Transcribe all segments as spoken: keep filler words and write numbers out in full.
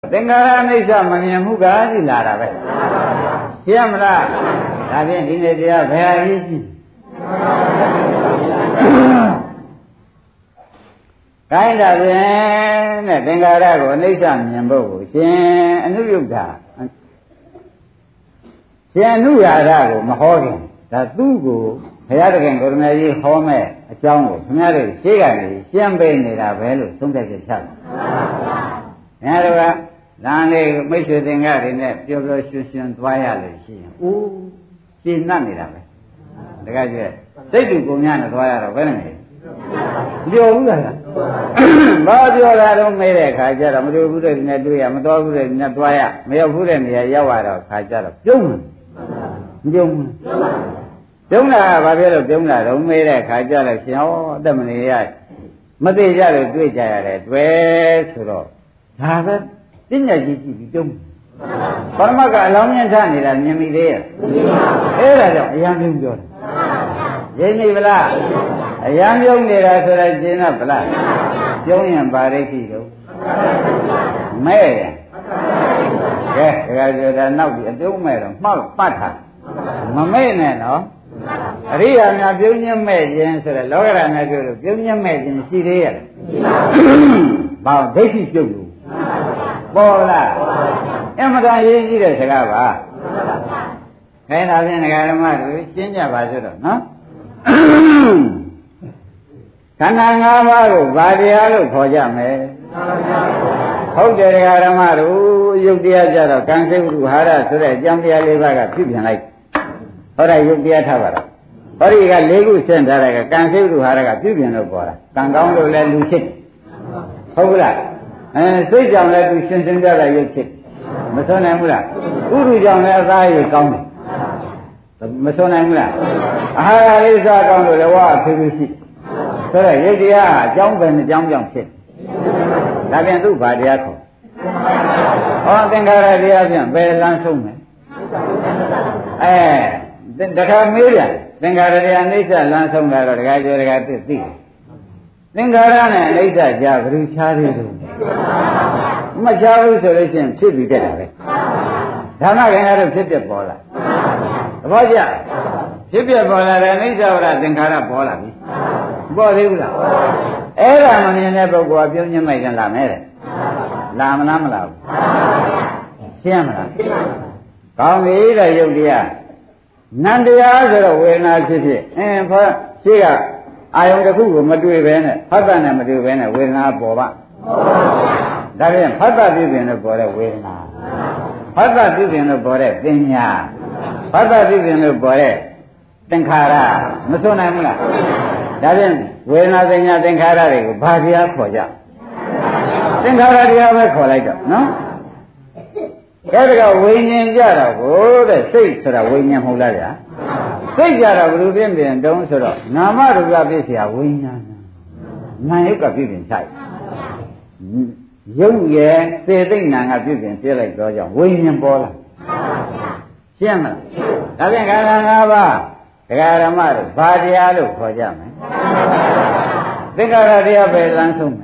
သင်္ခါရအိဋ္ဌမမြင်မှုကဒီလာတာပဲရှင်းမလားဒါဖြင့်ဒီနေ့တရားဘယ်အရေးကြီးကိုင်းတာဖြင့်တဲ့သင်္ခါရကိုအိဋ္ဌမြင်ဖို့ကိုရှင်အနုယုဒ္ဓရှင်အနုရာဓကိုမဟောခင်ဒါသူ့ကိုဘုရားသခင်ကိုရမကြီးဟောမဲ့အကြောင်းကိုခင်ဗျားတို့ရှေ့ကနေရှင်းပေးနေတာပဲလို့သုံးသပ်ချက်ချတယ်။ညာတော့ကလမ်းလေးမိတ်ဆွေသင်္ကတွေနဲ့ပျော်ပျော်ရွှင်ရွှင်သွားရလို့ရှိရင်အိုးရှင်းနှံ့နေတာပဲ။တကယ်ကျစိတ်တူပုံညာနဲ့သွားရတော့ဘယ်နဲ့လဲ။ပြောဘူးလား။ဘာပြောတာတော့မေးတဲ့အခါကျတော့မတွေ့ဘူးတဲ့နဲ့တွေ့ရမတော်ဘူးတဲ့နဲ့သွားရမရောက်ဘူးတဲ့နေရာရောက်လာတော့ခါကျတော့ပြုံးမပြုံးဘူး။ပြုံးတာကဘာပြောလို့ပြုံးတာတော့မေးတဲ့အခါကျတော့ရှင်ဟောအသက်မနေရမသိကြလို့တွေ့ကြရတယ်တွေ့ဆိုတော့ဒါပဲပညာကြီးကြည့်ပြီးပြုံးပရမတ်ကအလောင်းမြင့်ထနေတာမြင်မိသေးရဲ့အဲ့ဒါကြောင့်အယံပြုံးပြောတယ်ရင်းနေဗလားအယံပြုံးနေတာဆိုတော့ရှင်းတော့ဗလားပြုံးရင်ပါရိဋ္ဌိတော့မဲ့ရဲ့ကဲဒါကြတာနောက်ပြီးအပြုံးမဲ့တော့မှောက်ပတ်ထားမမဲ့နဲ့နော်အရိယာများပြုံးညက်မဲ့ခြင်းဆိုတော့လောကရဏပြောလို့ပြုံးညက်မဲ့ခြင်းရှိသေးရဲ့ဘာဒိဋ္ဌိပြုတ်လို့ပေါ်လားအမှန်တရားရေးကြည့်တဲ့စကားပါခိုင်းတာဖြင့်ဒကာဓမ္မတို့ရှင်းကြပါစို့တော့နော်ခန္ဓာ၅ပါးကိုဗာတရားလို့ခေါ်ကြမယ်ဟုတ်တယ်ဒကာဓမ္မတို့ယုတ်တရားကြတော့ကံစိတ်ဝိဟာရဆိုတဲ့အကြောင်းတရား၄ပါးကဖြစ်ပြန်လိုက်ဟောတာယုတ်တရားထားပါတော့ဟောဒီက၄ခုဆင့်ထားတဲ့ကကံစိတ်ဝိဟာရကဖြစ်ပြန်လို့ပေါ်တာကံကောင်းလို့လည်းလူဖြစ်ဟုတ်လားအဲစိတ်ကြောင့်လည်းသူရှင်းရှင်းပြတာရုပ်ဖြစ်မစွန့်နိုင်ဘူးလားဥရုကြောင့်လည်းအသားရည်ကောင်းတယ်မစွန့်နိုင်ဘူးလားအာဟာရလေးစားကောင်းလို့လည်းဝါအဖေးဖေးရှိဆိုတော့ရုပ်တရားအကြောင်းပဲအကြောင်းကြောင့်ဖြစ်ဒါပြန်သူ့ဘာတရားခေါ်ဟောသင်္ခါရတရားပြန်ဘယ်လမ်းဆုံးလဲအဲတခါမေးပြန်သင်္ခါရတရားအိဋ္ဌလမ်းဆုံးတာတော့တခါကျော်တခါသိသိသင်္ခါရနဲ့အိဋ္ဌကြာဘယ်လိုခြားသေးလို့မခြားဘူးဆိုလို့ရှိရင်ဖြစ်ပြီးတက်တာပဲဓမ္မခင်ဗျားတို့ဖြစ်ပြပေါ်လာသဘောကျဖြစ်ပြပေါ်လာတဲ့အိဋ္ဌဝရသင်္ခါရပေါ်လာပြီပေါ်သေးဘူးလားအဲ့ဒါမမြင်တဲ့ပုဂ္ဂိုလ်ကပြုံးညမိုက်ကြလာမယ်တဲ့လာမလားမလားဘူးရှင်းမလားကောင်းပြီတဲ့ယုတ်တရားနန္တရားဆိုတော့ဝေဒနာဖြစ်ဖြစ်အင်းဖောရှိကအာယုံတစ်ခုကိုမတွေ့ပဲနဲ့ဖတ်တာနဲ့မတွေ့ပဲနဲ့ဝေဒနာပေါ်ပါဒါပြန်ဖတ်တာပြုပြင်လို့ပေါ်တဲ့ဝေဒနာဖတ်တာပြုပြင်လို့ပေါ်တဲ့ပညာဖတ်တာပြုပြင်လို့ပေါ်တဲ့သင်္ခါရမစွန့်နိုင်ဘူးလားဒါပြန်ဝေဒနာပညာသင်္ခါရတွေကိုဘာတရားခေါ်ကြသင်္ခါရတရားပဲခေါ်လိုက်တော့နော်အဲ့ဒါကဝိညာဉ်ကြတော့ကိုတဲ့စိတ်ဆိုတာဝိညာဉ်မဟုတ်လားဗျာစိတ်ကြတော့ဘယ်လိုပြင်ပြင်တုံးဆိုတော့နာမရူပဖြစ်เสียဝိညာဏနာယုတ်ကဖြစ်ပြင်ဆိုင်ရုပ်ရဲ့စေသိဏကဖြစ်ပြင်ပြလိုက်တော့ကြောင့်ဝိညာဉ်ပေါ်လာရှင်းမလားဒါပြန်ခန္ဓာ၅ပါးဒကာဓမ္မတို့ဘာတရားလို့ခေါ်ကြမယ်သင်္ခါရတရားပဲလမ်းဆုံးမယ်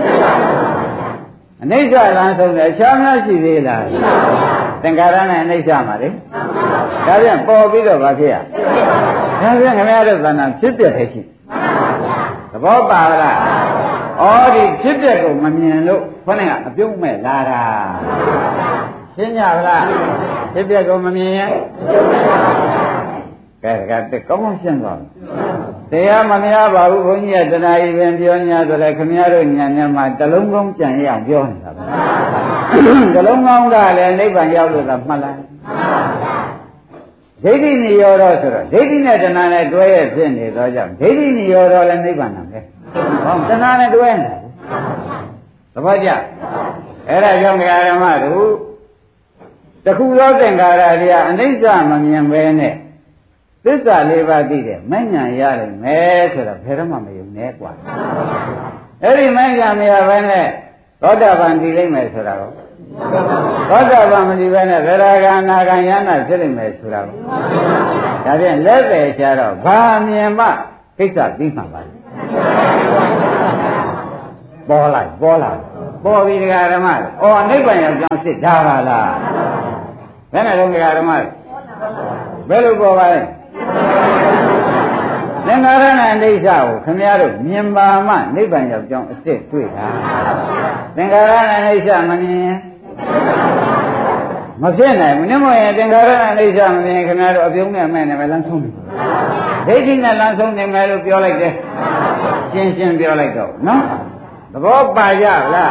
အနိစ္စလမ်းဆုံးတယ်အခြားများရှိသေးလားသင်္ခါရနဲ့အနိစ္စမှာလေဒါပြန်ပေါ်ပြီးတော့ဘာဖြစ်ရဒါပြန်ခင်ဗျားတို့သဏ္ဍာန်ဖြစ်ပြတဲ့ရှိသဘောပါလားဩဒီဖြစ်ပြကိုမမြင်လို့ခေါင်းကအပြုံးမဲ့လာတာရှင်းကြပါလားဖြစ်ပြကိုမမြင်ရင်ကဲကဲတက်ကောင်းကောင်းရှင်းသွားတယ်တရားမများပါဘူးဘုန်းကြီးကတဏှာကြီးပင်ပြောညာဆိုလဲခင်ဗျားတို့ညံထဲမှာတလုံးကောင်းကြံရအောင်ပြောနေတာပဲတလုံးကောင်းကလည်းနိဗ္ဗာန်ရောက်လို့သာမှတ်လိုက်ဒိဋ္ဌိနိရောဓဆိုတော့ဒိဋ္ဌိနဲ့တဏှာနဲ့တွဲရဖြစ်နေတော့ကြောင့်ဒိဋ္ဌိနိရောဓလည်းနိဗ္ဗာန်ပဲဟောတဏှာနဲ့တွဲနေသဘောကျအဲ့ဒါကြောင့်ဓမ္မတို့တခုသောသင်္ခါရတရားအနိစ္စမမြင်ပဲနဲ့သစ္စာလေးပါးသိတယ်မဉ္ဇဏ်ရတယ်မယ်ဆိုတော့ဘယ်တော့မှမယုံနဲ့กว่าအဲ့ဒီမဉ္ဇဏ်မရဘဲနဲ့သောတာပန်တည်လိမ့်မယ်ဆိုတာကိုသောတာပန်မတည်ဘဲနဲ့သရဂံနာဂံယန္နာဖြစ်လိမ့်မယ်ဆိုတာကိုဒါဖြင့်လက်ပဲချတော့ဘာမြင်မှကိစ္စပြီးမှပါပေါ်လိုက်ပေါ်လာပေါ်ပြီတရားဓမ္မ။အော်နိဗ္ဗာန်ရောက်ကြောင်းစစ်ဒါပါလား။ဘယ်နဲ့တော့တရားဓမ္မ။ဘယ်လိုပေါ်ပါလဲ။သင်္ခါရနဲ့အိဋ္ဌကိုခင်ဗျားတို့မြင်ပါမှနိဗ္ဗာန်ရောက်ကြောင်းအစစ်တွေ့တာ။သင်္ခါရနဲ့အိဋ္ဌမမြင်မဖြစ်နိုင်ဘူး။နည်းမဟုတ်ရင်သင်္ခါရနဲ့အိဋ္ဌမမြင်ခင်ဗျားတို့အပြုံးနဲ့အမဲ့နဲ့ပဲလမ်းဆုံးတယ်။ဒိဋ္ဌိနဲ့လမ်းဆုံးနေမယ်လို့ပြောလိုက်တယ်။ရှင်းရှင်းပြောလိုက်တော့နော်။သဘောပါကြလား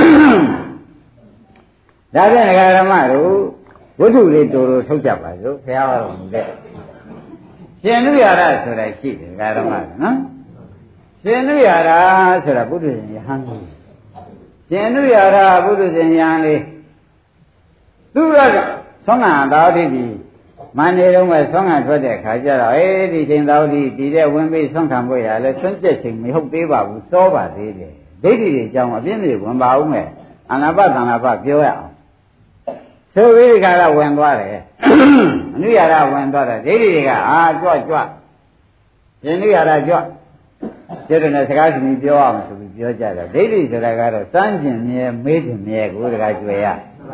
။ဒါဖြင့်ဓမ္မတို့ဝိတုလေးတူတူထုတ်ကြပါစို့ဘုရားတော်မူတဲ့ရှင်နုရရဆိုတာရှိတယ်ဓမ္မနော်ရှင်နုရရဆိုတာပုထုဇဉ်ယဟန်လေးရှင်နုရရပုထုဇဉ်ယဟန်လေးသူကသောငါသာတိဒီမန္တေတော့မဲ့သောငါထွက်တဲ့ခါကျတော့အေးဒီချိန်သာတိဒီတဲ့ဝင်ပြီးဆွမ်းခံဖို့ရလဲဆွမ်းကျက်ချိန်မဟုတ်သေးပါဘူးစောပါသေးတယ်ဒိဋ္ဌိတွေအကြောင်းအပြင်းတွေဝင်ပါဦးမယ်အနာပသနာပပြောရအောင်ဆိုဝိရိကရဝင်သွားတယ်အနုရရဝင်သွားတယ်ဒိဋ္ဌိတွေကအာကြွကြွရှင်နုရရကြွကျေတဲ့နဲ့စကားရှင်ပြောအောင်ဆိုပြီးပြောကြတယ်ဒိဋ္ဌိဆိုတာကတော့စမ်းကျင်မြဲမေးကျင်မြဲကိုတကားကြွယ်ရ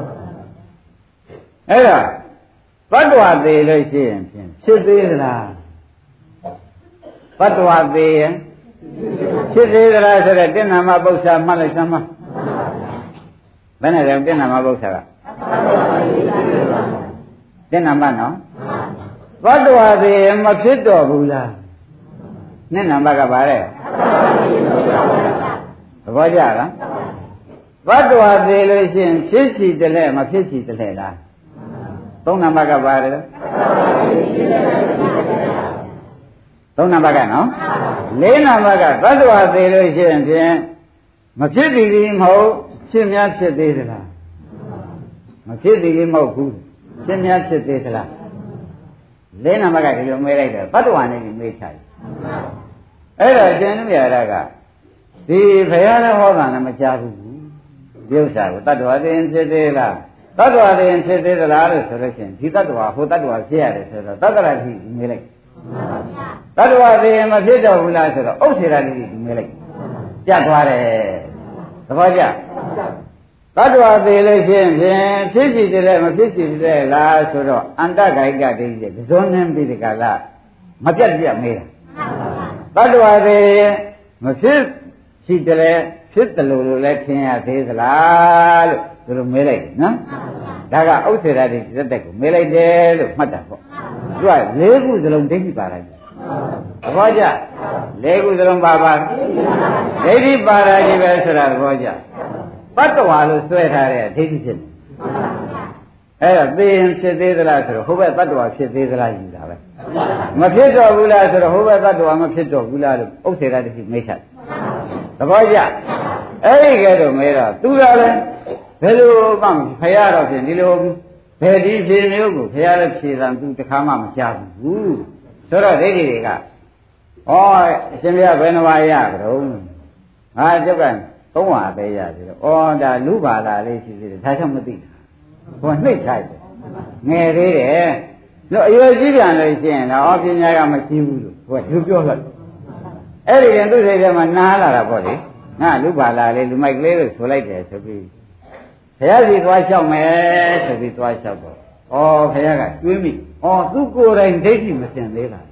အဲ့တော့ဘတ်တော်သေးလို့ရှိရင်ဖြင့်ဖြစ်သေးသလားဘတ်တော်သေးရင်ဖြစ်သေးသလားဆိုတော့တဏ္ဍာမပု္ပ္ပာမှတ်လိုက်စမ်းမဘယ်နဲ့လဲတဏ္ဍာမပု္ပ္ပာကတဏ္ဍာမနော်ဘတ်တော်သေးမဖြစ်တော့ဘူးလားနှစ်နံပါတ်ကပါတဲ့သဘောကျလားဘတ်တော်သေးလို့ရှိရင်ဖြစ်စီတယ်လဲမဖြစ်စီတယ်လဲလားသုံးနံပါတ်ကပါတယ်သုံးနံပါတ်ကနော်လေးနံပါတ်ကသတ္တဝါသေးလို့ရှိရင်ဖြင့်မဖြစ်သေးဘူးမဟုတ်ဖြစ်များဖြစ်သေးသလားမဖြစ်သေးဘူးမဟုတ်ဘူးဖြစ်များဖြစ်သေးသလားလေးနံပါတ်ကဒီလိုမေးလိုက်တယ်သတ္တဝါနဲ့မေးချတယ်အဲ့တော့ရှင်နုရရကဒီဘုရားလည်းဟောတာလည်းမကြားဘူးဒီဥစ္စာကိုသတ္တဝါသိရင်ဖြစ်သေးလားသတ္တဝါတွေဖြစ်သေးသလားလို့ဆိုလို့ရှိရင်ဒီသတ္တဝါဟိုသတ္တဝါဖြစ်ရတယ်ဆိုတော့သတ္တရာတိမေးလိုက်သတ္တဝါတွေမဖြစ်တော့ဘူးလားဆိုတော့ဥစ္စေရာတိမေးလိုက်ကြတ်သွားတယ်သဘောကျသတ္တဝါတွေလို့ရှိရင်ဖြင့်ဖြစ်စီတယ်မဖြစ်စီတယ်လားဆိုတော့အန္တဂိုက်ကတိတဲ့ဇွန်နှင်းပြီးဒီကလာမပြတ်ပြတ်မေးတာသတ္တဝါတွေမဖြစ်စီတယ်ဖြစ်တယ်လို့လည်းထင်ရသေးသလားလို့သူတို့မေးလိုက်နော်ဒါကဥစ္စေရာတိသက်သက်ကိုမေးလိုက်တယ်လို့မှတ်တာပေါ့သူကလေးခုစလုံးဒိဋ္ဌိပါလိုက်သဘောကျလေးခုစလုံးပါပါဒိဋ္ဌိပါရကြီးပဲဆိုတာသဘောကျပတ္တဝါလို့ဆွဲထားတဲ့ဒိဋ္ဌိဖြစ်တယ်အဲ့တော့သိရင်ဖြစ်သေးသလားဆိုတော့ဟိုဘက်ပတ္တဝါဖြစ်သေးသလားယူတာပဲမဖြစ်တော့ဘူးလားဆိုတော့ဟိုဘက်ပတ္တဝါမဖြစ်တော့ဘူးလားလို့ဥစ္စေရာတိမေးချတယ်သဘောကျအဲ့ဒီကဲတော့မေးတော့သူကလည်းဘယ်လိုမှဖရာတော့ဖြင့်ဒီလိုဘယ်ဒီဖြေမျိုးကိုဖရာလည်းဖြေတာသူတခါမှမကြားဘူးဆိုတော့ဒိဋ္ဌိတွေကဩအရှင်ဘုရားဘယ်နှပါးရကြတော့ငါကျုပ်ကသုံးပါးပဲရပြီတော့ဩဒါလူပါလာလေးရှိသေးတယ်ဒါကြောင့်မသိဘူးဟိုနှိမ့်ထိုက်တယ်ငယ်သေးတယ်လို့အရွယ်ကြီးပြန်လို့ရှိရင်တော့ပညာကမရှိဘူးလို့ဟိုကသူပြောလိုက်အဲ့ဒီရင်သူ့စိတ်ထဲမှာနားလာတာပေါ့လေငါလူပါလာလေးလူမိုက်ကလေးလို့ဆိုလိုက်တယ်ဆိုပြီးဘုရားစီသွားလျှောက်မယ်ဆိုပြီးသွားလျှောက်တော့ဩဘုရားကတွေးမိဩသူကိုယ်တိုင်ဒိဋ္ဌိမစင်သေးလား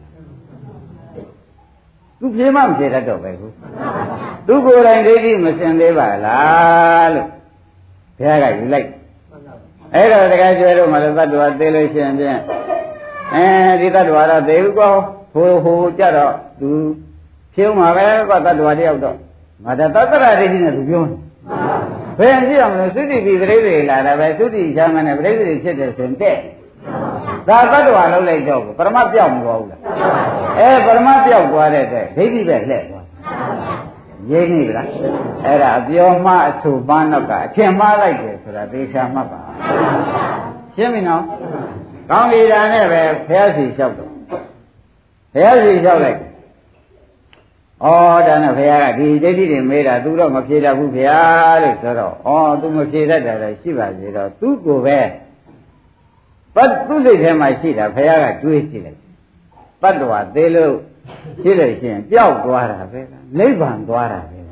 သူပြေမမပြေတတ်တော့ပဲခုသူကိုယ်တိုင်ဒိဋ္ဌိမစင်သေးပါလားလို့ဘုရားကယူလိုက်အဲ့တော့တခါကျွဲတော့မှလည်းသတ္တဝါသေးလို့ရှိရင်ဖြင့်အဲဒီသတ္တဝါတော့သေဘူးကောဟိုဟိုကြတော့သူဖြုံးမှာပဲကွာသတ္တဝါတယောက်တော့ငါတသတ္တရာဒိဋ္ဌိနဲ့သူပြောနေဘယ်ကြည့်အောင်လို့သုတိပိပရိသေလာတာပဲသုတိချမ်းမနဲ့ပရိသေဖြစ်တယ်ဆိုရင်တဲ့ဒါသတ္တဝါလုံးလိုက်တော့ပရမတ်ပြောက်မသွားဘူးလားအဲပရမတ်ပြောက်သွားတဲ့တဲ့ဒိဋ္ဌိပဲလှည့်သွားရင်းနေလားအဲ့ဒါအပြောမှအဆူပန်းတော့ကအထင်မှားလိုက်တယ်ဆိုတာသေချာမှတ်ပါရှင်းပြီနော်ကောင်းလီတာနဲ့ပဲဘုရားစီလျှောက်တော့ဘုရားစီလျှောက်လိုက်ဩဒါနဲ့ဘုရားကဒီဒိဋ္ဌိတွေမေးတာသူတော့မဖြေတတ်ဘူးဘုရားလို့ဆိုတော့ဩသူမဖြေတတ်တာလည်းရှိပါသေးတော့သူ့ကိုပဲပတ်သူ့စိတ်ထဲမှာရှိတာဘုရားကတွေးကြည့်လိုက်ပတ္တဝါသေးလို့ရှိလို့ရှိရင်ပျောက်သွားတာပဲနိဗ္ဗာန်သွားတာပဲ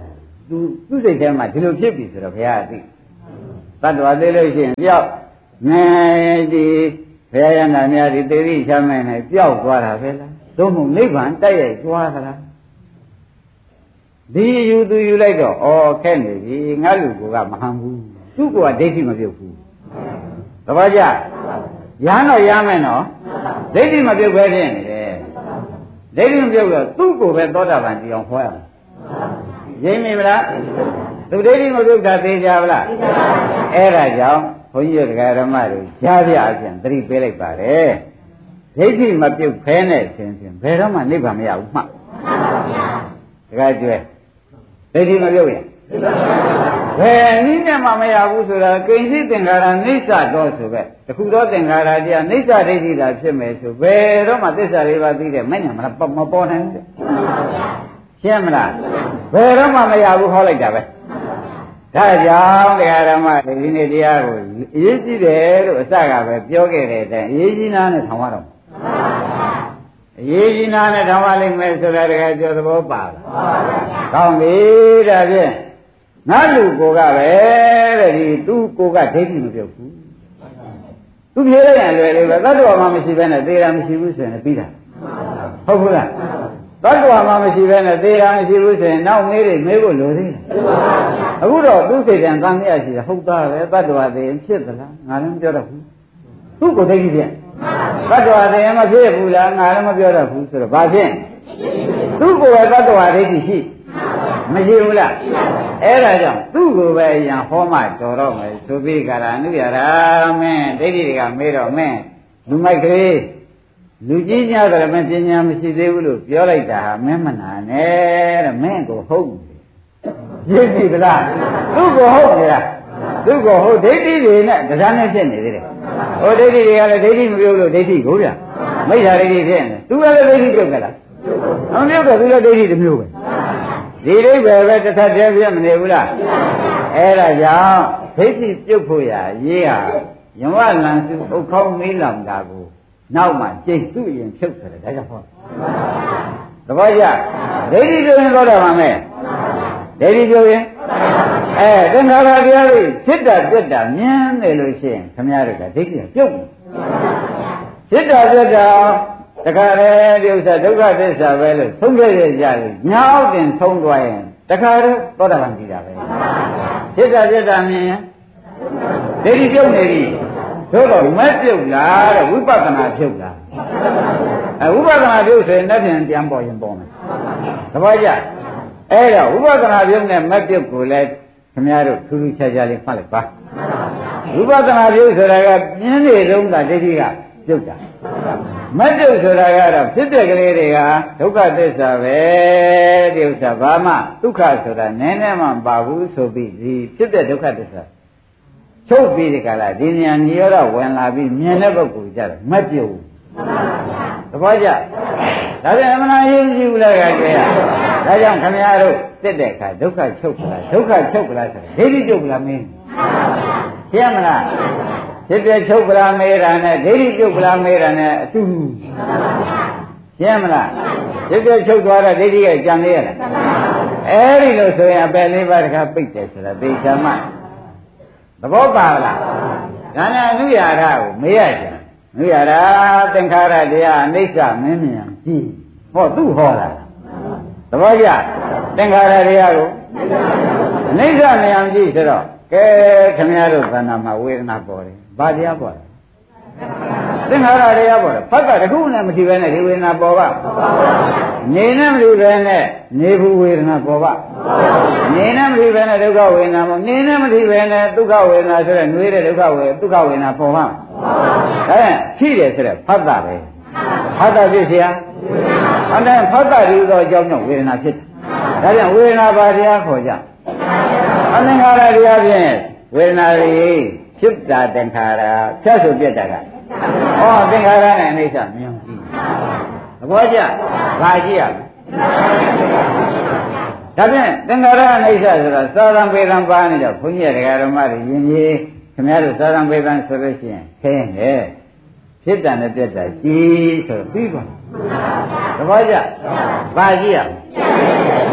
သူသူ့စိတ်ထဲမှာဒီလိုဖြစ်ပြီဆိုတော့ဘုရားသိတတ္တဝါသိလို့ရှိရင်ပြောက်နေဒီဘုရားရဟန္တာများဒီသေတိချမ်းမဲ့နဲ့ပျောက်သွားတာပဲလားသို့မဟုတ်နိဗ္ဗာန်တိုက်ရိုက်သွားသလားဒီယူသူယူလိုက်တော့ဩခက်နေပြီငါလူကမဟန်ဘူးသူ့ကဒိဋ္ဌိမပြုတ်ဘူးသဘောကျရမ်းတော့ရမ်းမယ်နော်ဒိဋ္ဌိမပြုတ်ပဲဖြစ်နေတယ်ဒိဋ္ဌိမပြုတ်တော့သူ့ကိုပဲသောတာပန်တရားဟောရမယ်ရိပ်မိမလားသူဒိဋ္ဌိမပြုတ်တာသိကြပါလားအဲ့ဒါကြောင့်ဘုန်းကြီးတို့ဓမ္မတွေကြားပြအပြင်သတိပေးလိုက်ပါတယ်ဒိဋ္ဌိမပြုတ်ဖဲနဲ့ရှင်ရှင်ဘယ်တော့မှနိဗ္ဗာန်မရဘူးမှတ်တခါကျွဲဒိဋ္ဌိမပြုတ်ရင်ဘယ်နည်းနဲ့မှမရဘူးဆိုတာကိဉ္စိသင်္ခါရနိစ္စတော့ဆိုပဲတခုတော့သင်္ခါရတရားနိစ္စဒိဋ္ဌိသာဖြစ်မယ်ဆိုဘယ်တော့မှသစ္စာလေးပါးသိတယ်မညာမလားမပေါ်နိုင်ဘူးရှင်းမလားဘယ်တော့မှမရဘူးဟောလိုက်တာပဲဒါကြောင့်တရားဓမ္မတွေဒီနေ့တရားကိုအရေးကြီးတယ်လို့အစကပဲပြောခဲ့တဲ့အတိုင်းအရေးကြီးနာနဲ့ထောင်ရတော့အရေးကြီးနာနဲ့ထောင်ရလိမ့်မယ်ဆိုတာတကယ်ပြောသဘောပါလားကောင်းပြီဒါဖြင့်ငါလူကိုကပဲတဲ့ဒီသူ့ကိုကဒိဋ္ဌိမပြုတ်ဘူးသူပြေးလိုက်ရင်လွယ်လေးပဲသတ္တဝါမှမရှိဘဲနဲ့သေတာမရှိဘူးဆိုရင်ပြီးတာဟုတ်ဘူးလားသတ္တဝါမှမရှိဘဲနဲ့သေတာမရှိဘူးဆိုရင်နောက်မေးတွေမေးဖို့လိုသေးတယ်အခုတော့သူ့စိတ်တန်သံမြတ်ရှိတာဟုတ်သားပဲသတ္တဝါသေရင်ဖြစ်သလားငါလည်းမပြောတတ်ဘူးသူ့ကိုဒိဋ္ဌိဖြင့်သတ္တဝါသေရင်မဖြစ်ဘူးလားငါလည်းမပြောတတ်ဘူးဆိုတော့ဘာဖြင့်သူ့ကိုယ်ကသတ္တဝါဒိဋ္ဌိရှိမရှိဘူးလားအဲ့ဒါကြောင့်သူ့ကိုပဲရန်ဟောမှတော်တော့မယ်ဆိုပြီးကြတာအနုရတာမင်းဒိဋ္ဌိတွေကမေးတော့မင်းလူမိုက်ကလေးလူကြီးများတယ်မပညာမရှိသေးဘူးလို့ပြောလိုက်တာဟာမင်းမနာနဲ့တဲ့မင်းကိုဟုတ်ရည်ပြီလားသူ့ကိုဟုတ်လားသူ့ကိုဟုတ်ဒိဋ္ဌိတွေနဲ့တရားနဲ့ဖြစ်နေသေးတယ်ဟိုဒိဋ္ဌိတွေကလည်းဒိဋ္ဌိမပြုတ်လို့ဒိဋ္ဌိကိုဗျမိစ္ဆာဒိဋ္ဌိဖြစ်နေသူကလည်းဒိဋ္ဌိပြုတ်ကြလားမပြုတ်တော့သူလည်းဒိဋ္ဌိတစ်မျိုးပဲဒီဒိဋ္ဌိပဲတစ်ထပ်တည်းပြမနေဘူးလားအဲ့ဒါကြောင့်ဒိဋ္ဌိပြုတ်ဖို့ရရေးဟာယဝလန်စုဥခေါင်းမေးလောင်တာကိုနောက်မှကျိတ်သူ့ရင်ဖြုတ်တယ်ဒါကြောင့်ဟောသဘောကျဒိဋ္ဌိပြုတ်ရင်တော့တော့ပါမယ်ဒိဋ္ဌိပြုတ်ရင်အဲသင်္ခါရတရားတွေဖြစ်တာပြတ်တာမြင်နေလို့ရှိရင်ခမည်းတော်ကဒိဋ္ဌိကပြုတ်ဖြစ်တာပြတ်တာတခါလေဒီဥစ္စာဒုက္ခသစ္စာပဲလို့သုံးခဲ့ရကြတယ်ညောက်တင်သုံးသွားရင်တခါတော့သောတာပန်ကြည့်တာပဲဖြစ်တာပြတ်တာမြင်ရင်ဒိဋ္ဌိပြုတ်နေပြီသို့တော့မပြုတ်လားတဲ့ဝိပဿနာပြုတ်လားအဲဝိပဿနာပြုတ်ဆိုရင်လက်ဖြင့်ပြန်ပေါ်ရင်ပေါ်မယ်သဘောကျအဲ့တော့ဝိပဿနာပြုတ်နဲ့မပြုတ်ကိုလည်းခင်ဗျားတို့ထူးထူးခြားခြားလေးမှတ်လိုက်ပါဝိပဿနာပြုတ်ဆိုတာကပြင်းနေတုန်းကဒိဋ္ဌိကပြုတ်တာမပြုတ်ဆိုတာကတော့ဖြစ်တဲ့ကလေးတွေကဒုက္ခသစ္စာပဲဒီဥစ္စာဘာမှဒုက္ခဆိုတာနည်းနည်းမှမပါဘူးဆိုပြီးဒီဖြစ်တဲ့ဒုက္ခသစ္စာချုပ်ပြီးဒီကလာဒီဉာဏ်ညရောတော့ဝင်လာပြီးမြင်တဲ့ပုဂ္ဂိုလ်ကြတော့မပြုတ်ဘူးသဘောကျဒါပြန်အမှန်အရေးကြီးဘူးလားကကြရဒါကြောင့်ခင်ဗျားတို့စစ်တဲ့အခါဒုက္ခချုပ်ကလားဒုက္ခချုပ်ကလားဆိုဒိဋ္ဌိချုပ်ကလားမင်းရှင်းမလားဖြစ်တဲ့ချုပ်ကလားမေးတာနဲ့ဒိဋ္ဌိချုပ်ကလားမေးတာနဲ့အတူရှင်းမလားဖြစ်တဲ့ချုပ်သွားတာဒိဋ္ဌိကကြံနေရလားအဲ့ဒီလိုဆိုရင်အပယ်လေးပါးတခါပိတ်တယ်ဆိုတာသိချာမှသဘောပါလားဒါနဲ့အနုရထကိုမေးရချင်အနုရထသင်္ခါရတရားအနိစ္စမင်းမြန်ကြည့်ဟောသူ့ဟောတာသဘောကျသင်္ခါရတရားကိုအနိစ္စမြန်ကြည့်ဆိုတော့ကဲခင်ဗျားတို့သဏ္ဍာန်မှာဝေဒနာပေါ်တယ်ဘာတရားပေါ်လဲသင်္ခါရတရားပေါ်တယ်ဖတ်တာတခုနဲ့မထီပဲနဲ့ဒီဝေဒနာပေါ်ပါနေနဲ့မထီပဲနဲ့နေဘူးဝေဒနာပေါ်ပါနေနဲ့မထီပဲနဲ့ဒုက္ခဝေဒနာပေါ်နေနဲ့မထီပဲနဲ့ဒုက္ခဝေဒနာဆိုတဲ့နှွေးတဲ့ဒုက္ခဝေဒုက္ခဝေဒနာပေါ်ပါအဲရှိတယ်ဆိုတဲ့ဖတ်တာပဲဖတ်တာဖြစ်เสียအဲ့ဒါဖတ်တာဒီသောအကြောင်းကြောင့်ဝေဒနာဖြစ်တယ်ဒါကြောင့်ဝေဒနာဘာတရားခေါ်ကြအသင်္ခါရတရားဖြင့်ဝေဒနာတွေဖြစ်တာသင်္ခါရဖြတ်ဆိုပြတ်တာကဩသင်္ခါရနဲ့အိဋ္ဌမြင်ကြည့်သဘောကျဘာကြည့်ရမလဲဒါဖြင့်သင်္ခါရအိဋ္ဌဆိုတာသာသံပေသံပါနေတော့ဘုန်းကြီးတရားဓမ္မတွေယဉ်ကျေးခင်ဗျားတို့သာသံပေသံဆိုလို့ရှိရင်ခင်းတယ်ဖြစ်တာနဲ့ပြတ်တာကြည်ဆိုပြီးပါသဘောကျဘာကြည့်ရမလဲ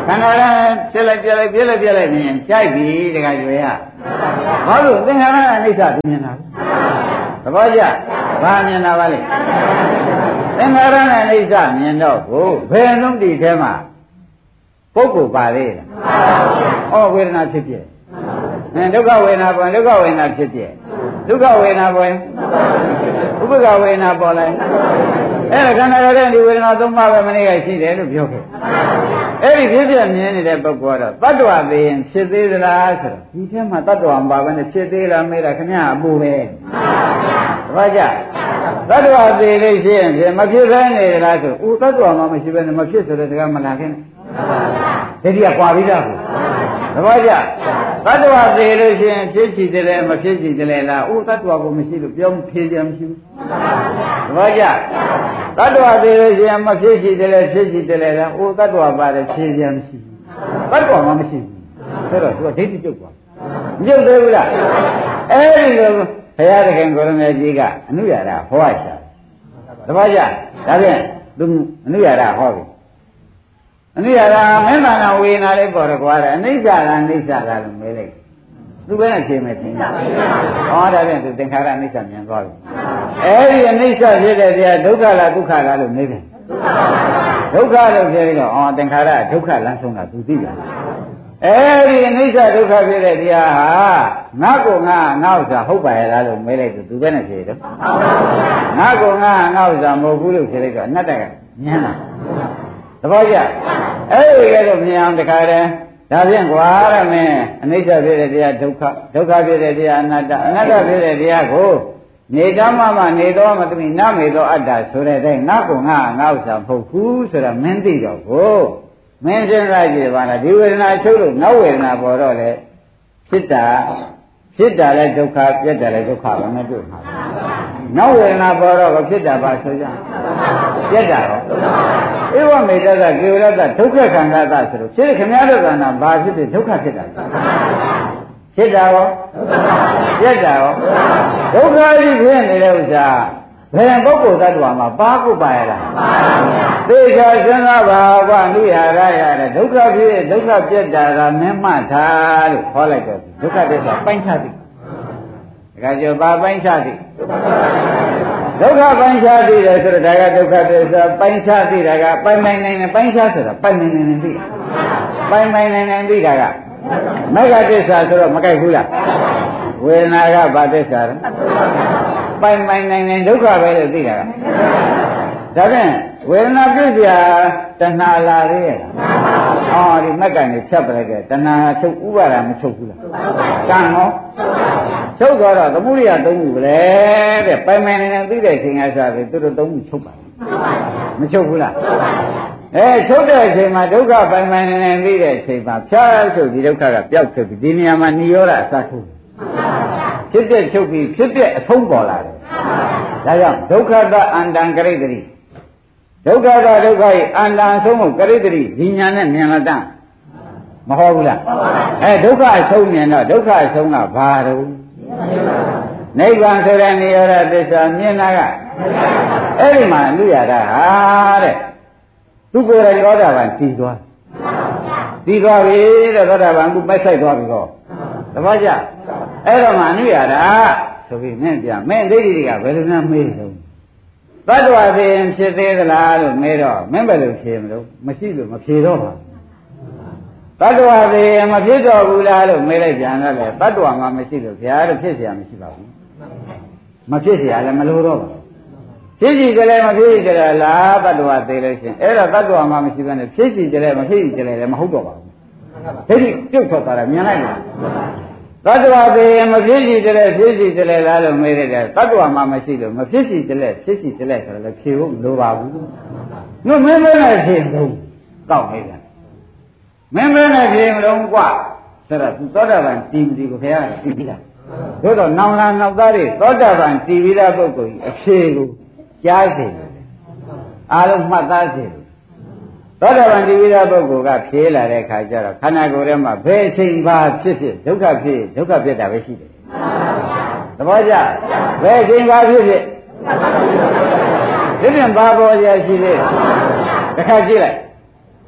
ခန္ဓာကပြက်လိုက်ပြက်လိုက်ပြက်လိုက်ပြက်လိုက်မြင်ကြိုက်ပြီတခါကျွေရဘာလို့သင်္ခါရအနိစ္စသူမြင်တာသဘောကျဘာမြင်တာပါလဲသင်္ခါရနဲ့အနိစ္စမြင်တော့ကိုဘယ်လုံးဒီထဲမှာပုဂ္ဂိုလ်ပါလေလားဩဝေဒနာဖြစ်ဖြစ်အဲဒုက္ခဝေဒနာပေါ်ဒုက္ခဝေဒနာဖြစ်ဖြစ်ဒုက္ခဝေဒနာပေါ်ဥပ္ပခဝေဒနာပေါ်လိုက်အဲ့ဒါခန္ဓာရဲ့ဒီဝေဒနာသုံးပါးပဲမနေ့ကရှိတယ်လို့ပြောခဲ့အဲ့ဒီဖြစ်ဖြစ်မြင်နေတဲ့ပုဂ္ဂိုလ်ကတော့တတ္တဝသေးရင်ဖြစ်သေးသလားဆိုတော့ဒီထဲမှာတတ္တဝမပါဘဲနဲ့ဖြစ်သေးလားမေးတာခင်ဗျာအပူပဲမှန်ပါဗျာတတ္တဝသေးလေးရှိရင်ဖြစ်မဖြစ်ဘဲနေသလားဆိုဦးတတ္တဝမှမရှိဘဲနဲ့မဖြစ်ဆိုတဲ့စကားမလာခင်ဒိဋ္ဌိကကွာပြီးသားကိုသဘောကျတတ္တဝသေးလို့ရှိရင်ဖြစ်ချည်တယ်မဖြစ်ချည်တယ်လားဦးတတ္တဝကိုမရှိလို့ပြောဖြေကြမရှိဘူးသဘောကျတတ္တဝသေးလို့ရှိရင်မဖြစ်ချည်တယ်ဖြစ်ချည်တယ်လားဦးတတ္တဝပါတယ်ဖြေကြမရှိဘူးတတ္တဝမှမရှိဘူးဆိုတော့သူကဒိဋ္ဌိကျုပ်သွားမကျုပ်သေးဘူးလားအဲ့ဒီလိုဘုရားသခင်ကိုရမေကြီးကအနုရတာဟောရရှာသဘောကျဒါဖြင့်သူအနုရတာဟောပြီအနိစ္စကမင်းမာနဝေနာလေးပေါ်တော့ကွာတယ်အနိစ္စကအနိစ္စကလို့မေးလိုက်သူပဲနဲ့ဖြေမယ်သင်တာဟောဒါဖြင့်သူသင်္ခါရအနိစ္စမြင်သွားပြီအဲဒီအနိစ္စဖြစ်တဲ့တရားဒုက္ခလားဒုက္ခလားလို့မေးတယ်ဒုက္ခလို့ဖြေပြီးတော့အော်သင်္ခါရဒုက္ခလမ်းဆုံးတာသူသိတယ်အဲဒီအနိစ္စဒုက္ခဖြစ်တဲ့တရားဟာငါ့ကိုငါငါ့ဥစ္စာဟုတ်ပါရဲ့လားလို့မေးလိုက်သူသူပဲနဲ့ဖြေတယ်ငါ့ကိုငါငါ့ဥစ္စာမဟုတ်ဘူးလို့ဖြေလိုက်တော့အနတ္တကမြင်လာသဘောကျအဲ့ဒီကတော့မြင်အောင်တခါတည်းဒါဖြင့်ကွာရမင်းအနိစ္စဖြစ်တဲ့တရားဒုက္ခဒုက္ခဖြစ်တဲ့တရားအနတ္တအနတ္တဖြစ်တဲ့တရားကိုနေတမမနေတော့မတမိနမေသောအတ္တဆိုတဲ့အတိုင်းငါ့ကိုငါငါ့ဥစ္စာမဟုတ်ဘူးဆိုတာမင်းသိတော့ကိုမင်းစဉ်းစားကြည့်ပါလားဒီဝေဒနာချုပ်လို့နောက်ဝေဒနာပေါ်တော့လေဖြစ်တာဖြစ်တာလဲဒုက္ခပြက်တာလဲဒုက္ခပဲမတွေ့ပါဘူးနောက်ဝေဒနာပေါ်တော့ဖြစ်တာပါဆိုကြပြက်တာတော့ဧဝမေတ္တကကေဝရတ္တဒုက္ခခန္ဓာသဆိုလို့ဖြစ်ခင်ဗျားတို့ကနာဘာဖြစ်ဖြစ်ဒုက္ခဖြစ်တာဖြစ်တာရောပြက်တာရောဒုက္ခကြီးဖြစ်နေတဲ့ဥစ္စာဘယ်ပုဂ္ဂိုလ်သတ္တဝါမှာပါကုပါရလားသိချာစဉ်းစားပါကွာလူရရရတယ်ဒုက္ခဖြစ်ဒုက္ခပြက်တာကမင်းမှတ်ထားလို့ခေါ်လိုက်တော့ဒုက္ခသစ္စာပိုင်းခြားသည်ဒါကြပါပိုင်းခြားသည်ဒုက္ခပိုင်းခြားသိတယ်ဆိုတော့ဒါကဒုက္ခသစ္စာပိုင်းခြားသိတာကပိုင်ပိုင်နိုင်နိုင်ပိုင်းခြားဆိုတာပိုင်ပိုင်နိုင်နိုင်သိပိုင်ပိုင်နိုင်နိုင်သိတာကမဂ္ဂသစ္စာဆိုတော့မကြိုက်ဘူးလားဝေဒနာကဘာသစ္စာလဲပိုင်ပိုင်နိုင်နိုင်ဒုက္ခပဲလို့သိတာကဒါဖြင့်ဝေဒနာပြည့်စရာတဏှာလာသေးရဲ့ဟောဒီမက်ကနေဖြတ်ပလိုက်တဲ့တဏှာချုပ်ဥပါဒမချုပ်ဘူးလားကံဟောချုပ်သွားတော့သမုဒိယသုံးခုပဲတဲ့ပိုင်ပိုင်နိုင်နိုင်သိတဲ့ချိန်ကစားပြီသူတို့သုံးခုချုပ်ပါမချုပ်ဘူးလားအဲချုပ်တဲ့အချိန်မှာဒုက္ခပိုင်ပိုင်နိုင်နိုင်သိတဲ့အချိန်မှာဖြားချုပ်ဒီဒုက္ခကပျောက်ချုပ်ပြီဒီနေရာမှာនិရောဓအစထုတ်ဖြစ်တဲ့ချုပ်ပြီးဖြစ်တဲ့အဆုံးပေါ်လာတယ်ဒါကြောင့်ဒုက္ခတအန္တံကရိတ္တိဒုက္ခကဒုက္ခရဲ့အန္တံအဆုံးကိုကရိတ္တိဒီညာနဲ့မြင်လာတတ်မဟုတ်ဘူးလားအဲဒုက္ခအဆုံးမြင်တော့ဒုက္ခအဆုံးကဘာတော့နိဗ္ဗာန်ဆိုတဲ့နေရာသစ္စာမြင်တာကအဲ့ဒီမှာလူရတာဟာတဲ့သူကိုယ်တိုင်သောတာပန်တည်သွားတည်သွားပြီတဲ့သောတာပန်ကပိုက်ဆိုင်သွားပြီတော့တပည့်ကြအဲ့တော့မှအနုရတာဆိုပြီးမင်းပြမင်းဒိဋ္ဌိတွေကဘယ်လိုများမေးတော့သတ္တဝါသိရင်ဖြစ်သေးသလားလို့မေးတော့မင်းဘယ်လိုဖြေမလို့မရှိလို့မဖြေတော့ပါဘူးတတ္တဝါသိရင်မဖြစ်တော့ဘူးလားလို့မေးလိုက်ပြန်တော့လေတတ္တဝါမှမရှိလို့ဗျာတော့ဖြစ်เสียမရှိပါဘူးမဖြစ်เสียလည်းမလိုတော့ပါဘူးဖြစ်စီကြလဲမဖြစ်စီကြလဲလားတတ္တဝါသိလို့ရှင်အဲ့တော့တတ္တဝါမှမရှိဘဲနဲ့ဖြစ်စီကြလဲမဖြစ်စီကြလဲလည်းမဟုတ်တော့ပါဘူးဒိဋ္ဌိပြုတ်ထွက်သွားတာမြင်လိုက်လားသတ္တဝါသိရင်မဖြစ်စီကြလဲဖြစ်စီကြလဲလားလို့မေးလိုက်တယ်တတ္တဝါမှမရှိလို့မဖြစ်စီကြလဲဖြစ်စီကြလဲဆိုတော့လည်းဖြေဖို့မလိုပါဘူးငါမင်းမင်းနဲ့ဖြေလို့ကောက်နေတာမင်းမင်းနဲ့ဖြေမလို့ကွာဆိုတော့သူသောတာပန်တည်ပြီးကိုခင်ဗျားတည်ပြီးလားတို့တော့နောင်လာနောက်သားတွေသောတာပန်တည်ပြီးတဲ့ပုဂ္ဂိုလ်ကြီးအဖြေကိုကြားစေတယ်အားလုံးမှတ်သားစေတယ်သောတာပန်တည်ပြီးတဲ့ပုဂ္ဂိုလ်ကဖြေလာတဲ့အခါကျတော့ခန္ဓာကိုယ်ထဲမှာဘယ်အချိန်ပါဖြစ်ဖြစ်ဒုက္ခဖြစ်ဒုက္ခပြတ်တာပဲရှိတယ်သဘောကျဘယ်အချိန်ပါဖြစ်ဖြစ်ဒီပြန်ပါပေါ်ရရှိသေးတခါကြည့်လိုက်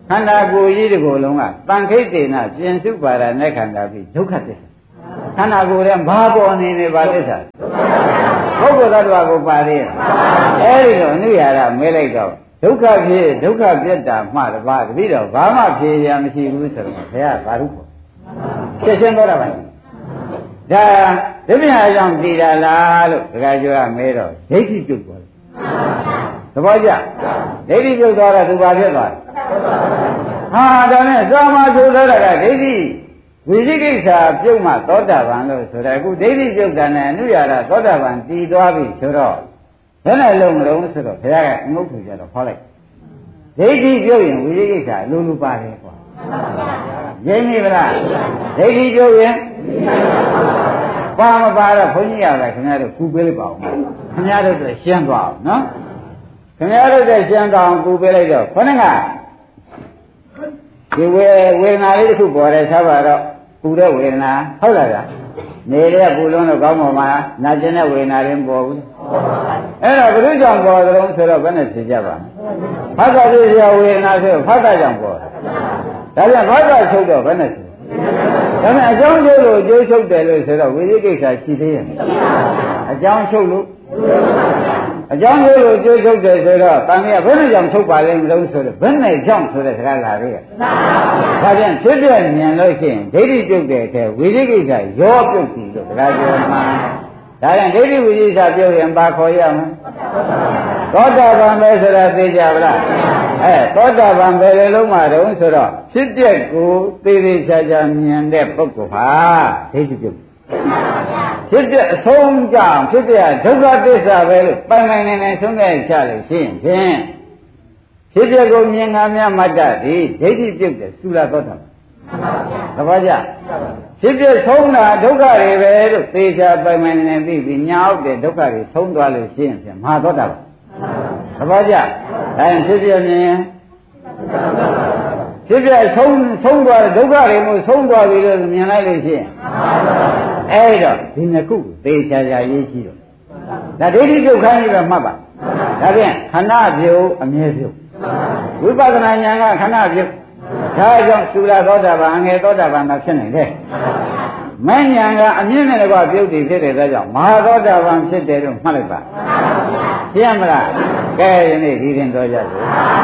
ခန္ဓာကိုယ်ကြီးတကိုယ်လုံးကတန်ခိတ်တေနပြင်စုပါရနဲ့ခန္ဓာပြီးဒုက္ခသစ္စာခန္ဓာကိုယ်ရဲ့ဘာပေါ်နေနေပါသစ္စာပုဂ္ဂိုလ်သတ္တဝါကိုပါသေးရဲ့အဲဒီလိုအနုရာရမဲလိုက်တော့ဒုက္ခဖြစ်ဒုက္ခပြတ်တာမှတပါးတတိတော့ဘာမှဖြေရမရှိဘူးဆိုတော့ဘုရားဘာလို့ပေါ့ဖြစ်ရှင်းတော့တာပါဒါဒိဋ္ဌိအကြောင်းတည်တာလားလို့ဒကာကျော်ကမဲတော့ဒိဋ္ဌိပြုတ်သွားတယ်သဘောကျဒိဋ္ဌိပြုတ်သွားတော့သူဘာဖြစ်သွားလဲဟာဒါနဲ့သာမဆိုတော့တာကဒိဋ္ဌိဝိသိကိစ္စပြုတ်မှသောတာပန်လို့ဆိုတော့အခုဒိဋ္ဌိပြုတ်တာနဲ့အနုရာရသောတာပန်တည်သွားပြီဆိုတော့ဘယ်နဲ့လုံးမလုံးဆိုတော့ဘုရားကအငုတ်ထူကြတော့ခေါ်လိုက်ဒိဋ္ဌိပြုတ်ရင်ဝိသိကိစ္စအလိုလိုပါတယ်ကွာရင်းနေဗလားဒိဋ္ဌိပြုတ်ရင်ပါမပါတော့ဘုန်းကြီးရတယ်ခင်ဗျားတို့ကူပေးလိုက်ပါဦးခင်ဗျားတို့တော့ရှင်းသွားအောင်နော်ခင်ဗျားတို့တော့ရှင်းသွားအောင်ကူပေးလိုက်တော့ခொနဲ့ကဒီဝေဝေဒနာလေးတစ်ခုပေါ်တယ်ဆိုတော့ပူတဲ့ဝေဒနာဟုတ်လားဗျာနေတဲ့ပူလုံးတော့ကောင်းပေါ်မှာနာကျင်တဲ့ဝေဒနာလည်းပေါ်ဘူးအဲ့တော့ဘုရားကြောင့်ပေါ်တယ်ဆိုတော့ဘယ်နဲ့ဖြေကြပါဖတ်တာပြည့်စရာဝေဒနာဆိုဖတ်တာကြောင့်ပေါ်တယ်ဒါပြန်ဖတ်တာချုပ်တော့ဘယ်နဲ့ဖြေဒါနဲ့အကြောင်းကျိုးလို့ကျိုးချုပ်တယ်လို့ဆိုတော့ဝိသိကိစ္စရှိသေးရဲ့အကြောင်းချုပ်လို့အကြောင်းကျိုးလို့ကျိုးချုပ်တယ်ဆိုတော့တန်မြတ်ဘယ်နဲ့ကြောင့်ချုပ်ပါလဲမလို့ဆိုတော့ဘယ်နဲ့ကြောင့်ဆိုတဲ့စကားလာသေးရဲ့ဒါပြန်ဖြစ်တဲ့ဉာဏ်လို့ရှိရင်ဒိဋ္ဌိပြုတ်တဲ့အထဲဝိသိကိစ္စရောပြုတ်ပြီလို့စကားပြောမှာဒါပြန်ဒိဋ္ဌိဝိသိကိစ္စပြုတ်ရင်ဘာခေါ်ရမလဲသောတာပန်ပဲဆိုတာသိကြပါလားအဲသောတာပန်ပဲလေလုံးမှာတုံးဆိုတော့ဖြစ်တဲ့ကိုသေသေးချာချာမြင်တဲ့ပုဂ္ဂိုလ်ဟာဒိဋ္ဌိပြုတ်ဖြစ်တဲ့အဆုံးကြောင့်ဖြစ်တဲ့ဒုက္ခသစ္စာပဲလို့ပိုင်ပိုင်နေနေဆုံးဖြတ်ချလို့ရှိရင်ဖြင့်ဖြစ်တဲ့ကိုမြင်ငါမြတ်မတ္တသည်ဒိဋ္ဌိပြုတ်တဲ့သုလသောတာပန်သဘောကျဖြစ်တဲ့ဆုံးတာဒုက္ခတွေပဲလို့သေချာပိုင်ပိုင်နေနေသိပြီးညာဟုတ်တဲ့ဒုက္ခတွေဆုံးသွားလို့ရှိရင်ဖြင့်မဟာသောတာပန်သဘောကျဒါရင်ဖြစ်ပြမြင်ဖြစ်ပြဆုံးဆုံးသွားဒုက္ခတွေမျိုးဆုံးသွားပြီလို့မြင်လိုက်လို့ရှိရင်အဲ့တော့ဒီနှစ်ခုသေချာချာရေးကြည့်တော့ဒါဒိဋ္ဌိပြုတ်ခိုင်းပြီးတော့မှတ်ပါဒါဖြင့်ခဏပြုတ်အမြဲပြုတ်ဝိပဿနာဉာဏ်ကခဏပြုတ်ဒါကြောင့်သုရသောတာပန်အငယ်သောတာပန်မှာဖြစ်နိုင်တယ်မဉ္ဇဏ်ကအမြင့်နဲ့ကွာပြုတ်တည်ဖြစ်တဲ့ဒါကြောင့်မဟာသောတာပန်ဖြစ်တယ်လို့မှတ်လိုက်ပါသိရမလားကဲယနေ့ဒီရင်တော်ကြစို့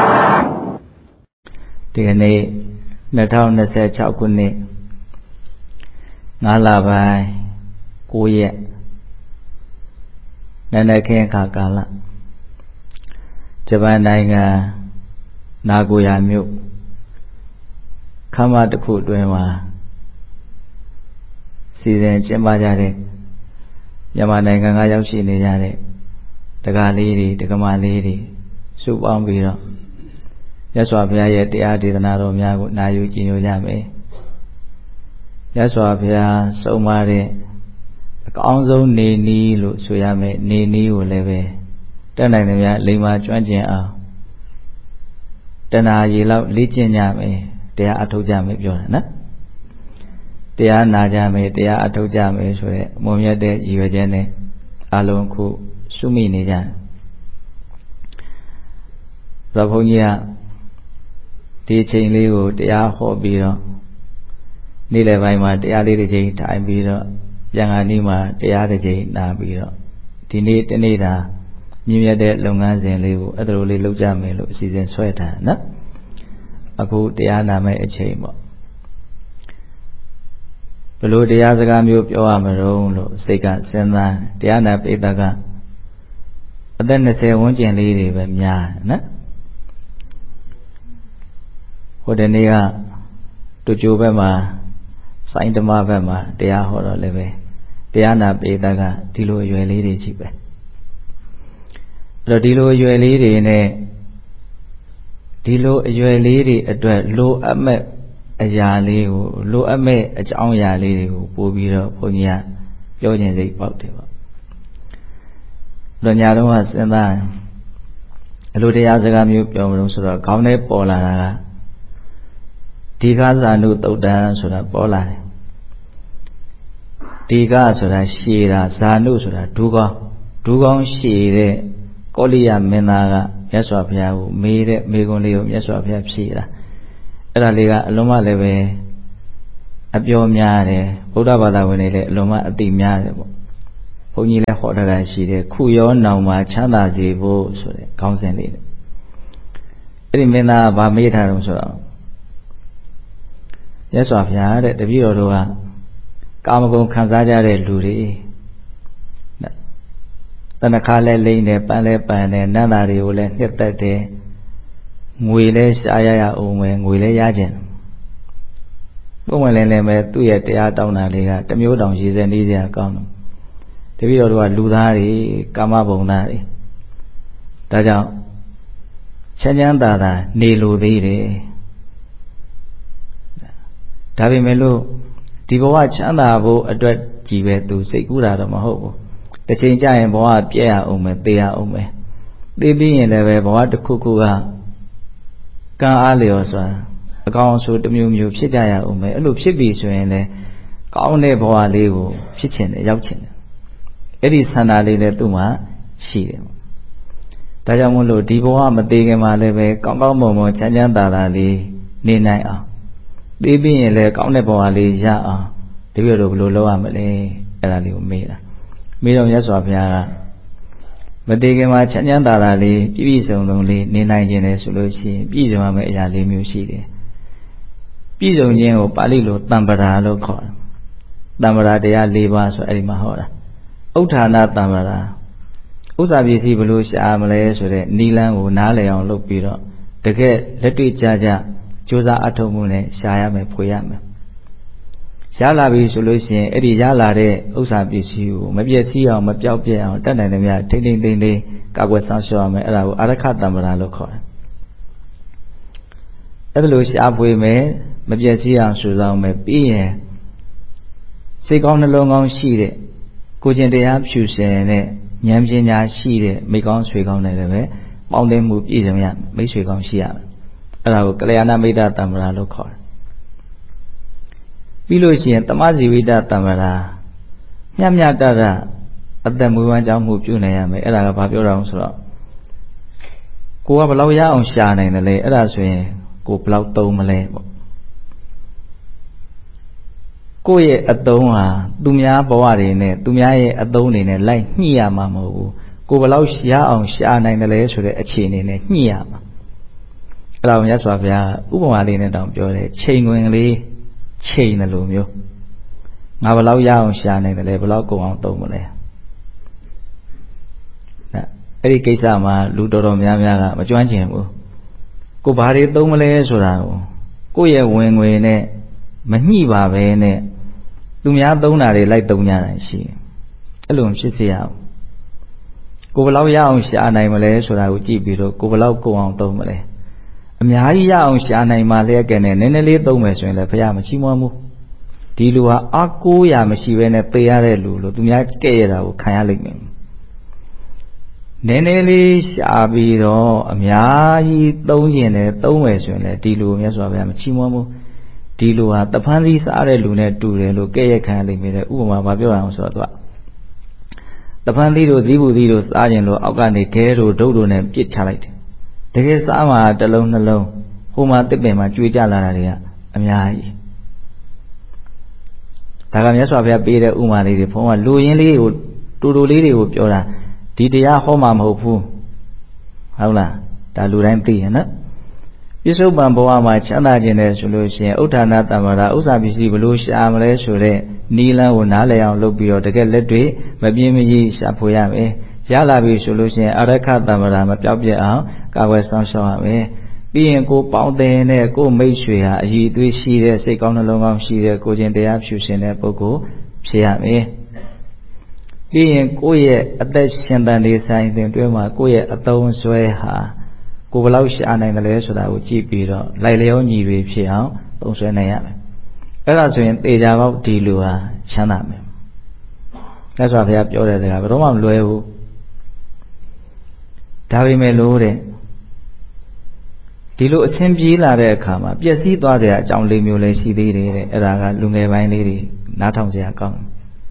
ဒီကနေ့၂၀၂၆ခုနှစ်ငါးလပိုင်းကိုးရက်နန္ဒခင်းခါကာလဂျပန်နိုင်ငံနာဂိုယာမြို့ခမ်းမတစ်ခုအတွင်းမှာစီစဉ်ကျင်းပကြတဲ့မြန်မာနိုင်ငံကရောက်ရှိနေကြတဲ့ဒကာလေးတွေဒကမလေးတွေစုပေါင်းပြီးတော့မြတ်စွာဘုရားရဲ့တရားဒေသနာတော်များကိုနာယူကြည်ညိုကြမယ်မြတ်စွာဘုရားဆုံးမတဲ့အကောင်းဆုံးနေနည်းလို့ဆိုရမယ်နေနည်းကိုလည်းပဲတက်နိုင်တယ်များလိမ္မာကျွမ်းကျင်အောင်တဏှာရေလောက်လေ့ကျင့်ကြမယ်တရားအထုတ်ကြမယ်ပြောတာနော်တရားနာကြမယ်တရားအထုတ်ကြမယ်ဆိုရဲအမွန်မြတ်တဲ့ရည်ရွယ်ချက်နဲ့အလုံးခုစုမိနေကြဘုရားဘုန်းကြီးကဒီအချိန်လေးကိုတရားဟောပြီးတော့နေ့လယ်ပိုင်းမှာတရားလေးတစ်ချိန်ထိုင်ပြီးတော့ပြန်ခါနေ့မှာတရားတစ်ချိန်နာပြီးတော့ဒီနေ့တနေ့တာမြင့်မြတ်တဲ့လုပ်ငန်းစဉ်လေးကိုအဲ့ဒါလိုလေးလုပ်ကြမယ်လို့အစီအစဉ်ဆွဲထားနော်အခုတရားနာမယ့်အချိန်ပေါ့ဘလို့တရားစကားမျိုးပြောရမလို့လို့စိတ်ကစဉ်းစားတရားနာပိဋကကအသက်၂၀ဝန်းကျင်လေးတွေပဲများနော်ဟိုတနေ့ကတူကျိုဘက်မှာစိုင်းဓမ္မဘက်မှာတရားဟောတော့လည်းပဲတရားနာပိဋကကဒီလိုအရွယ်လေးတွေရှိပဲအဲ့တော့ဒီလိုအရွယ်လေးတွေနဲ့ဒီလိုအရွယ်လေးတွေအတွက်လိုအပ်မဲ့အရာလေးကိုလိုအပ်မဲ့အကြောင်းအရာလေးတွေကိုပို့ပြီးတော့ဘုန်းကြီးကပြောခြင်းစိတ်ပေါက်တယ်ပေါ့တော့ညာတော့ကစဉ်းစားအလိုတရားစကားမျိုးပြောမလို့ဆိုတော့ခေါင်းထဲပေါ်လာတာကဒီကဇာနုတုတ်တံဆိုတာပေါ်လာတယ်ဒီကဆိုတာရှည်တာဇာနုဆိုတာဒူးကောင်းဒူးကောင်းရှည်တဲ့ကောလိယမင်းသားကမြတ်စွာဘုရားကိုမေးတဲ့မေးခွန်းလေးကိုမြတ်စွာဘုရားဖြေတာအဲ့ဒါလေးကအလုံးမလည်းပဲအပြောများတယ်ဗုဒ္ဓဘာသာဝင်တွေလည်းအလုံးမအတိများတယ်ပေါ့ဘုန်းကြီးလည်းဟောထားတာရှိတယ်ခုရောနောင်မှာချမ်းသာစေဖို့ဆိုတဲ့ခေါင်းစဉ်လေးနဲ့အဲ့ဒီမင်းသားကဗာမေးထားတော့ဆိုတော့ရသော်ဗျာတဲ့တပည့်တော်တို့ကကာမဂုဏ်ခံစားကြတဲ့လူတွေတဏ္ဍခါလဲလိမ့်တယ်ပန်းလဲပန်းတယ်နတ်သားတွေကိုလည်းနှစ်သက်တယ်ငွေလဲရှားရရအောင်ပဲငွေလဲရခြင်းပုံဝင်လဲလဲပဲသူ့ရဲ့တရားတောင်းတာလေးကတမျိုးတောင်ရည်စဲနေစရာကောင်းတယ်တပည့်တော်တို့ကလူသားတွေကာမဘုံသားတွေဒါကြောင့်ချမ်းချမ်းသာသာနေလိုသေးတယ်ဒါပေမဲ့လို့ဒီဘဝချမ်းသာဖို့အတွက်ကြီးပဲသူစိတ်ကူးတာတော့မဟုတ်ဘူးတစ်ချိန်ကျရင်ဘဝပြည့်ရအောင်မယ်သေရအောင်မယ်သေပြီးရင်လည်းပဲဘဝတစ်ခုခုကကံအားလျော်စွာအကောင်းဆိုတစ်မျိုးမျိုးဖြစ်ကြရအောင်မယ်အဲ့လိုဖြစ်ပြီဆိုရင်လည်းကောင်းတဲ့ဘဝလေးကိုဖြစ်ချင်တယ်ရောက်ချင်တယ်အဲ့ဒီဆန္ဒလေးလည်းသူ့မှာရှိတယ်ဒါကြောင့်မို့လို့ဒီဘဝမသေးခင်မှာလည်းပဲကောင်းကောင်းမွန်မွန်ချမ်းချမ်းသာသာလေးနေနိုင်အောင်သိပြီးရင်လည်းကောင်းတဲ့ဘဝလေးရအောင်တပည့်တော်ဘယ်လိုလုပ်ရမလဲအဲ့ဒါလေးကိုမေးတာမေးတော့မြတ်စွာဘုရားကမသေးခင်မှာချမ်းချမ်းသာသာလေးပြည့်ပြည့်စုံစုံလေးနေနိုင်ခြင်းလေဆိုလို့ရှိရင်ပြည့်စုံရမယ့်အရာလေးမျိုးရှိတယ်ပြည့်စုံခြင်းကိုပါဠိလိုတမ္ပရာလို့ခေါ်တယ်တမ္ပရာတရား၄ပါးဆိုအဲ့ဒီမှာဟောတာဥဋ္ဌာဏတမ္ပရာဥစ္စာပစ္စည်းဘယ်လိုရှာမလဲဆိုတဲ့နိလန်းကိုနားလည်အောင်လုပ်ပြီးတော့တကယ်လက်တွေ့ကြကြကြိုးစားအထောက်မှုနဲ့ရှာရမယ်ဖွေရမယ်ရှားလာပြီဆိုလို့ရှိရင်အဲ့ဒီရလာတဲ့ဥစ္စာပစ္စည်းကိုမပြည့်စည်အောင်မပြောက်ပြက်အောင်တတ်နိုင်တယ်များထိမ့်ထိမ့်သိမ့်သိမ့်ကာကွယ်ဆောင်ရှောက်ရမယ်အဲ့ဒါကိုအာရခတမ္ပရာလို့ခေါ်တယ်အဲ့ဒါလို့ရှားဖွေမယ်မပြည့်စည်အောင်ရှုဆောင်မယ်ပြီးရင်စိတ်ကောင်းနှလုံးကောင်းရှိတဲ့ကိုကျင်တရားဖြူစင်တဲ့ဉာဏ်ပညာရှိတဲ့မိကောင်းဆွေကောင်းတွေလည်းပဲပေါင်းသိမှုပြည့်စုံရမိတ်ဆွေကောင်းရှိရမယ်အဲ့ဒါကိုကလျာဏမိတ်တတမ္ပရာလို့ခေါ်တယ်ပြီးလို့ရှိရင်တမဇီဝိတတမ္ပရာမြတ်မြတ်တရအသက်မွေးဝမ်းကြောင်းမှုပြုနိုင်ရမယ်အဲ့ဒါကဘာပြောတာလဲဆိုတော့ကိုကဘယ်လောက်ရအောင်ရှာနိုင်တယ်လဲအဲ့ဒါဆိုရင်ကိုဘယ်လောက်သုံးမလဲပေါ့ကိုယ့်ရဲ့အသုံးဟာသူများဘဝတွေနဲ့သူများရဲ့အသုံးတွေနဲ့လိုက်ညှိရမှာမဟုတ်ဘူးကိုဘယ်လောက်ရအောင်ရှာနိုင်တယ်လဲဆိုတဲ့အခြေအနေနဲ့ညှိရမှာအဲ့ဒါကိုမြတ်စွာဘုရားဥပမာလေးနဲ့တောင်ပြောတယ်ချိန်ဝင်လေးချိန်တယ်လို့မျိုးငါဘယ်လောက်ရအောင်ရှာနိုင်တယ်လဲဘယ်လောက်ကုန်အောင်သုံးမလဲအဲ့ဒီကိစ္စမှာလူတော်တော်များများကမကျွမ်းကျင်ဘူးကိုဘာတွေသုံးမလဲဆိုတာကိုကိုယ့်ရဲ့ဝင်ငွေနဲ့မညှိပါပဲနဲ့သူများသုံးတာတွေလိုက်သုံးကြတာရှိတယ်အဲ့လိုဖြစ်စေရအောင်ကိုဘယ်လောက်ရအောင်ရှာနိုင်မလဲဆိုတာကိုကြည့်ပြီးတော့ကိုဘယ်လောက်ကုန်အောင်သုံးမလဲအများကြီးရအောင်ရှာနိုင်မှလည်းကဲနဲ့နည်းနည်းလေးသုံးမယ်ဆိုရင်လည်းဘုရားမချီးမွမ်းဘူးဒီလူဟာအကိုးရမရှိဘဲနဲ့ပေးရတဲ့လူလို့သူများကဲ့ရတာကိုခံရလိမ့်မယ်နည်းနည်းလေးရှာပြီးတော့အများကြီးသုံးရင်လည်းသုံးမယ်ဆိုရင်လည်းဒီလူကိုမြတ်စွာဘုရားမချီးမွမ်းဘူးဒီလူဟာတဖန်သီးစားတဲ့လူနဲ့တူတယ်လို့ကဲ့ရဲ့ခံရလိမ့်မယ်တဲ့ဥပမာဘာပြောရအောင်ဆိုတော့သူကတဖန်သီးတို့သီးဘူးသီးတို့စားခြင်းလို့အောက်ကနေခဲတို့ဒုတ်တို့နဲ့ပြစ်ချလိုက်တယ်တကယ်စားမှာတစ်လုံးနှလုံးဟိုမှာတစ်ပင်မှာကျွေးကြလာတာတွေကအများကြီးဒါကမြတ်စွာဘုရားပေးတဲ့ဥမာလေးတွေဘုန်းကလူရင်းလေးကိုတူတူလေးတွေကိုပြောတာဒီတရားဟောမှာမဟုတ်ဘူးဟုတ်လားဒါလူတိုင်းသိရင်နော်ပြစ္ဆုတ်ပံဘဝမှာချမ်းသာခြင်းတယ်ဆိုလို့ရှိရင်ဥဋ္ဌာဏတမ္ပရာဥစ္စာပစ္စည်းဘလို့ရှာမလဲဆိုတဲ့နီလန်းကိုနားလည်အောင်လုပ်ပြီးတော့တကယ်လက်တွေ့မပြင်းမကြီးရှာဖွေရမယ်ရလာပြီဆိုလို့ရှိရင်အရခတမ္ပရာမပြောက်ပြက်အောင်ကာကွယ်ဆောင်ရှောက်ရမယ်ပြီးရင်ကိုပေါင်းတဲ့နဲ့ကိုမိတ်ဆွေဟာအည်အသွေးရှိတဲ့စိတ်ကောင်းနှလုံးကောင်းရှိတဲ့ကိုချင်းတရားဖြူရှင်တဲ့ပုဂ္ဂိုလ်ဖြစ်ရမယ်ပြီးရင်ကိုယ့်ရဲ့အသက်ရှင်တန်လေးဆိုင်တွင်တွဲမှာကိုယ့်ရဲ့အသုံးဆွဲဟာကိုဘယ်လောက်ရှာနိုင်တယ်လဲဆိုတာကိုကြည့်ပြီးတော့လိုက်လျောညီတွေဖြစ်အောင်သုံးဆွဲနိုင်ရမယ်အဲ့ဒါဆိုရင်သေချာပေါက်ဒီလူဟာချမ်းသာမယ်မြတ်စွာဘုရားပြောတဲ့စကားဘယ်တော့မှမလွဲဘူးဒါပေမဲ့လို့တဲ့ဒီလိုအဆင်ပြေးလာတဲ့အခါမှာပျက်စီးသွားတဲ့အကြောင်းလေးမျိုးလည်းရှိသေးတယ်တဲ့အဲ့ဒါကလူငယ်ပိုင်းလေးတွေနားထောင်စရာကောင်းတယ်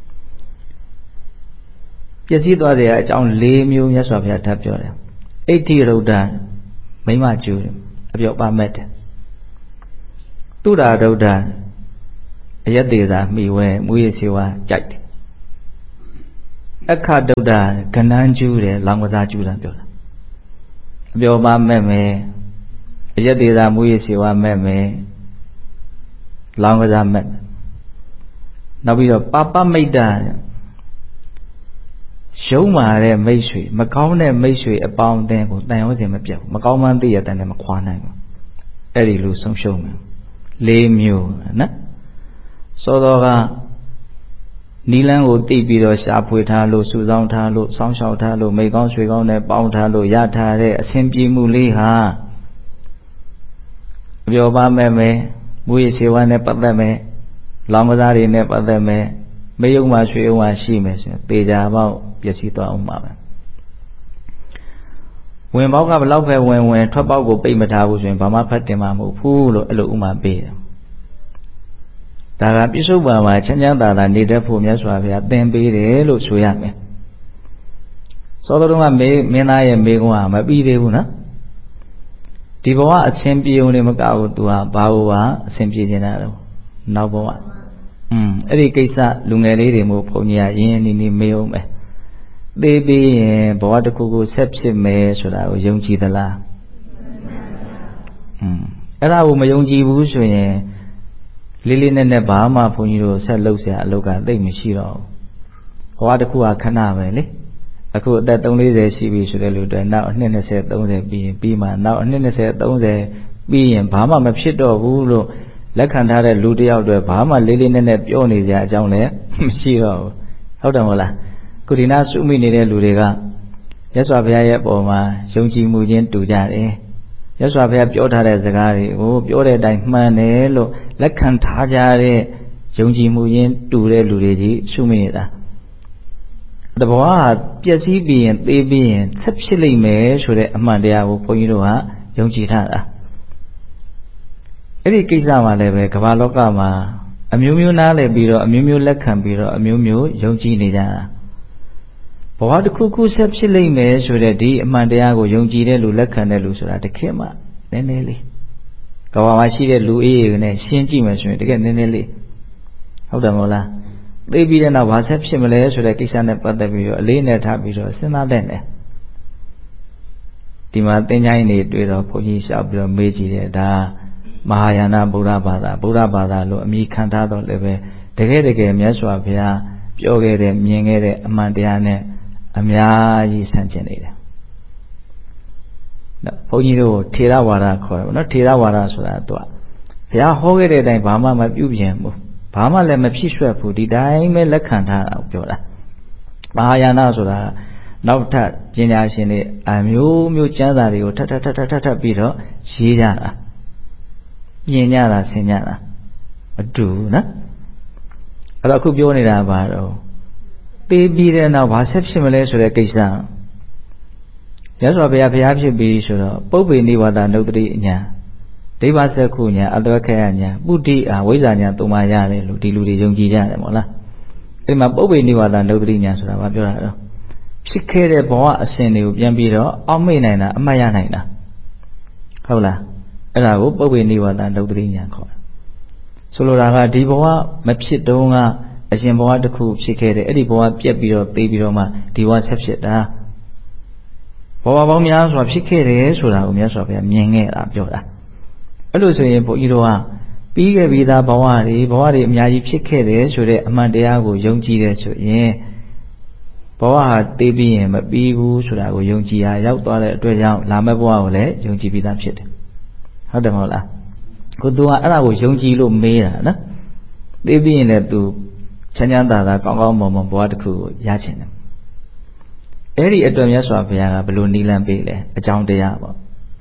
ပျက်စီးသွားတဲ့အကြောင်း၄မျိုးမြတ်စွာဘုရားထပ်ပြောတယ်အိဋ္ဌိရုဒ္ဓမိမကျူတယ်အပြောပါမဲ့တယ်သူရာဒုဒ္ဒအယက်သေးသာမိဝဲမူရစီဝါကြိုက်တယ်အခဒုဒ္ဒကဏန်းကျူးတယ်လောင်ကစားကျူးတာပြောတာအပြောပါမဲ့မယ်အယက်သေးသာမူရစီဝါမဲ့မယ်လောင်ကစားမဲ့နောက်ပြီးတော့ပပမိတ်တာရှုံးမာတဲ့မိတ်ဆွေမကောင်းတဲ့မိတ်ဆွေအပေါင်းအသင်းကိုတန်ရောစင်မပြတ်ဘူးမကောင်းမှန်းသိရတဲ့နဲ့မခွာနိုင်ဘူးအဲ့ဒီလိုဆုံးရှုံးမယ်လေးမျိုးနော်စောစောကနီလန်းကိုတိတ်ပြီးတော့ရှာဖွေထားလို့စုဆောင်းထားလို့စောင်းရှောက်ထားလို့မိကောင်းဆွေကောင်းနဲ့ပေါင်းထားလို့ရထားတဲ့အဆင်ပြေမှုလေးဟာအပြောပါမဲ့မယ်မူရစေဝါနဲ့ပတ်သက်မယ်လောင်ကစားတွေနဲ့ပတ်သက်မယ်မေယုံမှာရွှေယုံမှာရှိမယ်ဆိုရင်ပေကြပေါက်ပျက်စီးသွားအောင်ပါပဲဝင်ပေါက်ကဘလောက်ပဲဝင်ဝင်ထွက်ပေါက်ကိုပိတ်မထားဘူးဆိုရင်ဘာမှဖတ်တင်မှာမဟုတ်ဘူးလို့အဲ့လိုဥမာပေးတယ်ဒါကပြစ္ဆုတ်ပါမှာချမ်းချမ်းသာသာနေတတ်ဖို့မြတ်စွာဘုရားသင်ပေးတယ်လို့ဆိုရမယ်စောတော်ကမေမင်းသားရဲ့မေကွန်းကမပြီးသေးဘူးနော်ဒီဘဝအစဉ်ပြေုံနေမကဘူးသူကဘာဘဝအစဉ်ပြေနေတာတော့နောက်ဘဝอืมအဲ့ဒီကိစ္စလူငယ်လေးတွေမို့ဘုန်းကြီးကရင်းရင်းနှီးနှီးမေးအောင်ပဲသိပြီးရင်ဘဝတစ်ခုခုဆက်ဖြစ်မယ်ဆိုတာကိုယုံကြည်သလားอืมအဲ့ဒါကိုမယုံကြည်ဘူးဆိုရင်လေးလေးနက်နက်ဘာမှဘုန်းကြီးတို့ဆက်လုပ်เสียအလုပ်ကသိမရှိတော့ဘူးဘဝတစ်ခုကခဏပဲလေအခုအသက်သုံးလေးဆယ်ရှိပြီဆိုတဲ့လူတွေနောက်အနှစ်နှစ်ဆယ်သုံးဆယ်ပြီးရင်ပြီးမှနောက်အနှစ်နှစ်ဆယ်သုံးဆယ်ပြီးရင်ဘာမှမဖြစ်တော့ဘူးလို့လက်ခံထားတဲ့လူတယောက်တွေဘာမှလေးလေးနက်နက်ပြောနေကြအကြောင်းလည်းမရှိတော့ဘူးဟုတ်တယ်မဟုတ်လားကုဒီနာစုမိနေတဲ့လူတွေကရသော်ဘုရားရဲ့အပေါ်မှာယုံကြည်မှုချင်းတူကြတယ်ရသော်ဘုရားပြောထားတဲ့စကားတွေကိုပြောတဲ့အတိုင်းမှန်တယ်လို့လက်ခံထားကြတဲ့ယုံကြည်မှုချင်းတူတဲ့လူတွေကြီးစုမိနေတာတဘောကပျက်စီးပြီးရင်သေပြီးရင်ဆက်ဖြစ်လိမ့်မယ်ဆိုတဲ့အမှန်တရားကိုဘုန်းကြီးတို့ကယုံကြည်ထားတာအဲ့ဒီကိစ္စမှာလည်းပဲကမ္ဘာလောကမှာအမျိုးမျိုးနားလည်ပြီးတော့အမျိုးမျိုးလက်ခံပြီးတော့အမျိုးမျိုးယုံကြည်နေကြတာဘဝတစ်ခုခုဆက်ဖြစ်လိမ့်မယ်ဆိုတဲ့ဒီအမှန်တရားကိုယုံကြည်တဲ့လူလက်ခံတဲ့လူဆိုတာတခေတ်မှနည်းနည်းလေးကမ္ဘာမှာရှိတဲ့လူအေးတွေနဲ့ရှင်းကြည့်မယ်ဆိုရင်တကယ်နည်းနည်းလေးဟုတ်တယ်မဟုတ်လားသိပြီးတဲ့နောက်ဘာဆက်ဖြစ်မလဲဆိုတဲ့ကိစ္စနဲ့ပတ်သက်ပြီးတော့အလေးနဲ့ထားပြီးတော့စဉ်းစားတဲ့နဲ့ဒီမှာသင်္ချိုင်းနေတွေ့တော့ဘုန်းကြီးရှောက်ပြီးတော့မေးကြည့်တယ်ဒါမဟာယာနဗုဒ္ဓဘာသာဗုဒ္ဓဘာသာလို့အမည်ခံထားတော့လည်းပဲတကယ်တကယ်မြတ်စွာဘုရားပြောခဲ့တဲ့မြင်ခဲ့တဲ့အမှန်တရားနဲ့အများကြီးဆန့်ကျင်နေတယ်။ဘုန်းကြီးတို့ထေရဝါဒခေါ်တယ်နော်ထေရဝါဒဆိုတာသူကဘုရားဟောခဲ့တဲ့အတိုင်းဘာမှမပြုပြင်ဘူးဘာမှလည်းမဖြစ်ရွှက်ဘူးဒီတိုင်းပဲလက်ခံထားတာပြောတာ။မဟာယာနဆိုတာနောက်ထပ်ပညာရှင်တွေအမျိုးမျိုးကျမ်းစာတွေကိုထပ်ထပ်ထပ်ထပ်ထပ်ပြီးတော့ရေးကြတာပြင်ကြတာဆင်ကြတာမတူဘူးနော်အဲ့တော့အခုပြောနေတာဘာတော့ပေးပြီးတဲ့နောက်ဘာဆက်ဖြစ်မလဲဆိုတဲ့ကိစ္စရသော်ဘုရားဘုရားဖြစ်ပြီးဆိုတော့ပုပ္ပေနိဝါဒနုတ္တိအညာဒိဗ္ဗစက္ခုညာအတဝခေယညာပုတိအာဝိဇ္ဇာညာသုံးပါးရတယ်လို့ဒီလူတွေယုံကြည်ကြတယ်မဟုတ်လားအဲ့မှာပုပ္ပေနိဝါဒနုတ္တိညာဆိုတာဘာပြောတာတော့ဖြစ်ခဲ့တဲ့ဘဝအစဉ်တွေကိုပြန်ပြီးတော့အောက်မေ့နိုင်တာအမှတ်ရနိုင်တာဟုတ်လားအဲ့ဒါကိုပုပ္ပေနိဝါဒနုတ္တိညာခေါ်တာဆိုလိုတာကဒီဘဝမဖြစ်တုန်းကအရှင်ဘဝတစ်ခုဖြစ်ခဲ့တယ်အဲ့ဒီဘဝပြက်ပြီးတော့သိပြီးတော့မှဒီဘဝဆက်ဖြစ်တာဘဝပေါင်းများစွာဖြစ်ခဲ့တယ်ဆိုတာကိုမြတ်စွာဘုရားမြင်ခဲ့တာပြောတာအဲ့လိုဆိုရင်ဘုန်းကြီးတို့ကပြီးခဲ့ပြီးသားဘဝတွေဘဝတွေအများကြီးဖြစ်ခဲ့တယ်ဆိုတဲ့အမှန်တရားကိုယုံကြည်တယ်ဆိုရင်ဘဝဟာသိပြီးရင်မပြီးဘူးဆိုတာကိုယုံကြည်ရရောက်သွားတဲ့အတွက်ကြောင့်လာမယ့်ဘဝကိုလည်းယုံကြည်ပြီးသားဖြစ်တယ်ဟုတ်တယ်မဟုတ်လားကိုသူကအဲ့ဒါကိုယုံကြည်လို့မေးတာနော်သိပြီးရင်လည်းသူချမ်းချမ်းသာသာကောင်းကောင်းမွန်မွန်ဘဝတစ်ခုကိုရချင်တယ်အဲ့ဒီအတွက်မြတ်စွာဘုရားကဘယ်လိုနိလန်ပေးလဲအကြောင်းတရားပေါ့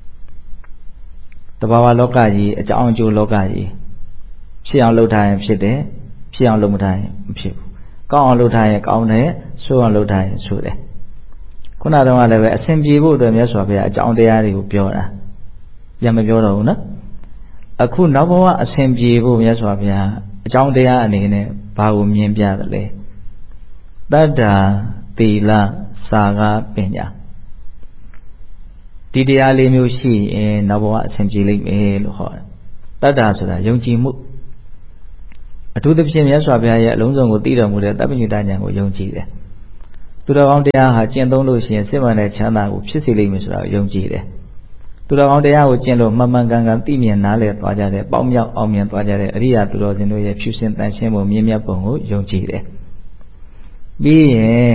တဘာဝလောကကြီးအကြောင်းအကျိုးလောကကြီးဖြစ်အောင်လုပ်ထားရင်ဖြစ်တယ်ဖြစ်အောင်လုပ်မထားရင်မဖြစ်ဘူးကောင်းအောင်လုပ်ထားရင်ကောင်းတယ်ဆိုးအောင်လုပ်ထားရင်ဆိုးတယ်ခုနကတော့လည်းပဲအစဉ်ပြေဖို့အတွက်မြတ်စွာဘုရားအကြောင်းတရားတွေကိုပြောတာပြန်မပြောတော့ဘူးနော်အခုနောက်ဘဝအစဉ်ပြေဖို့မြတ်စွာဘုရားအကြောင်းတရားအနေနဲ့ဘာကိုမြင်ပြသလဲတတ္တာသီလစာကပညာဒီတရားလေးမျိုးရှိရင်နောက်ဘဝအစဉ်ပြေလိမ့်မယ်လို့ဟောတယ်တတ္တာဆိုတာယုံကြည်မှုအထူးသဖြင့်မြတ်စွာဘုရားရဲ့အလုံးစုံကိုသိတော်မူတဲ့တပ္ပညုတဉာဏ်ကိုယုံကြည်တယ်သူတော်ကောင်းတရားဟာကျင့်သုံးလို့ရှိရင်စစ်မှန်တဲ့ချမ်းသာကိုဖြစ်စေလိမ့်မယ်ဆိုတာကိုယုံကြည်တယ်သူတော်ကောင်းတရားကိုကျင့်လို့မှန်မှန်ကန်ကန်သိမြင်နားလည်သွားကြတဲ့ပေါင်းမြောက်အောင်မြင်သွားကြတဲ့အရိယာသူတော်စင်တို့ရဲ့ဖြူစင်တန်ရှင်းမှုမြင့်မြတ်ပုံကိုယုံကြည်တယ်ပြီးရင်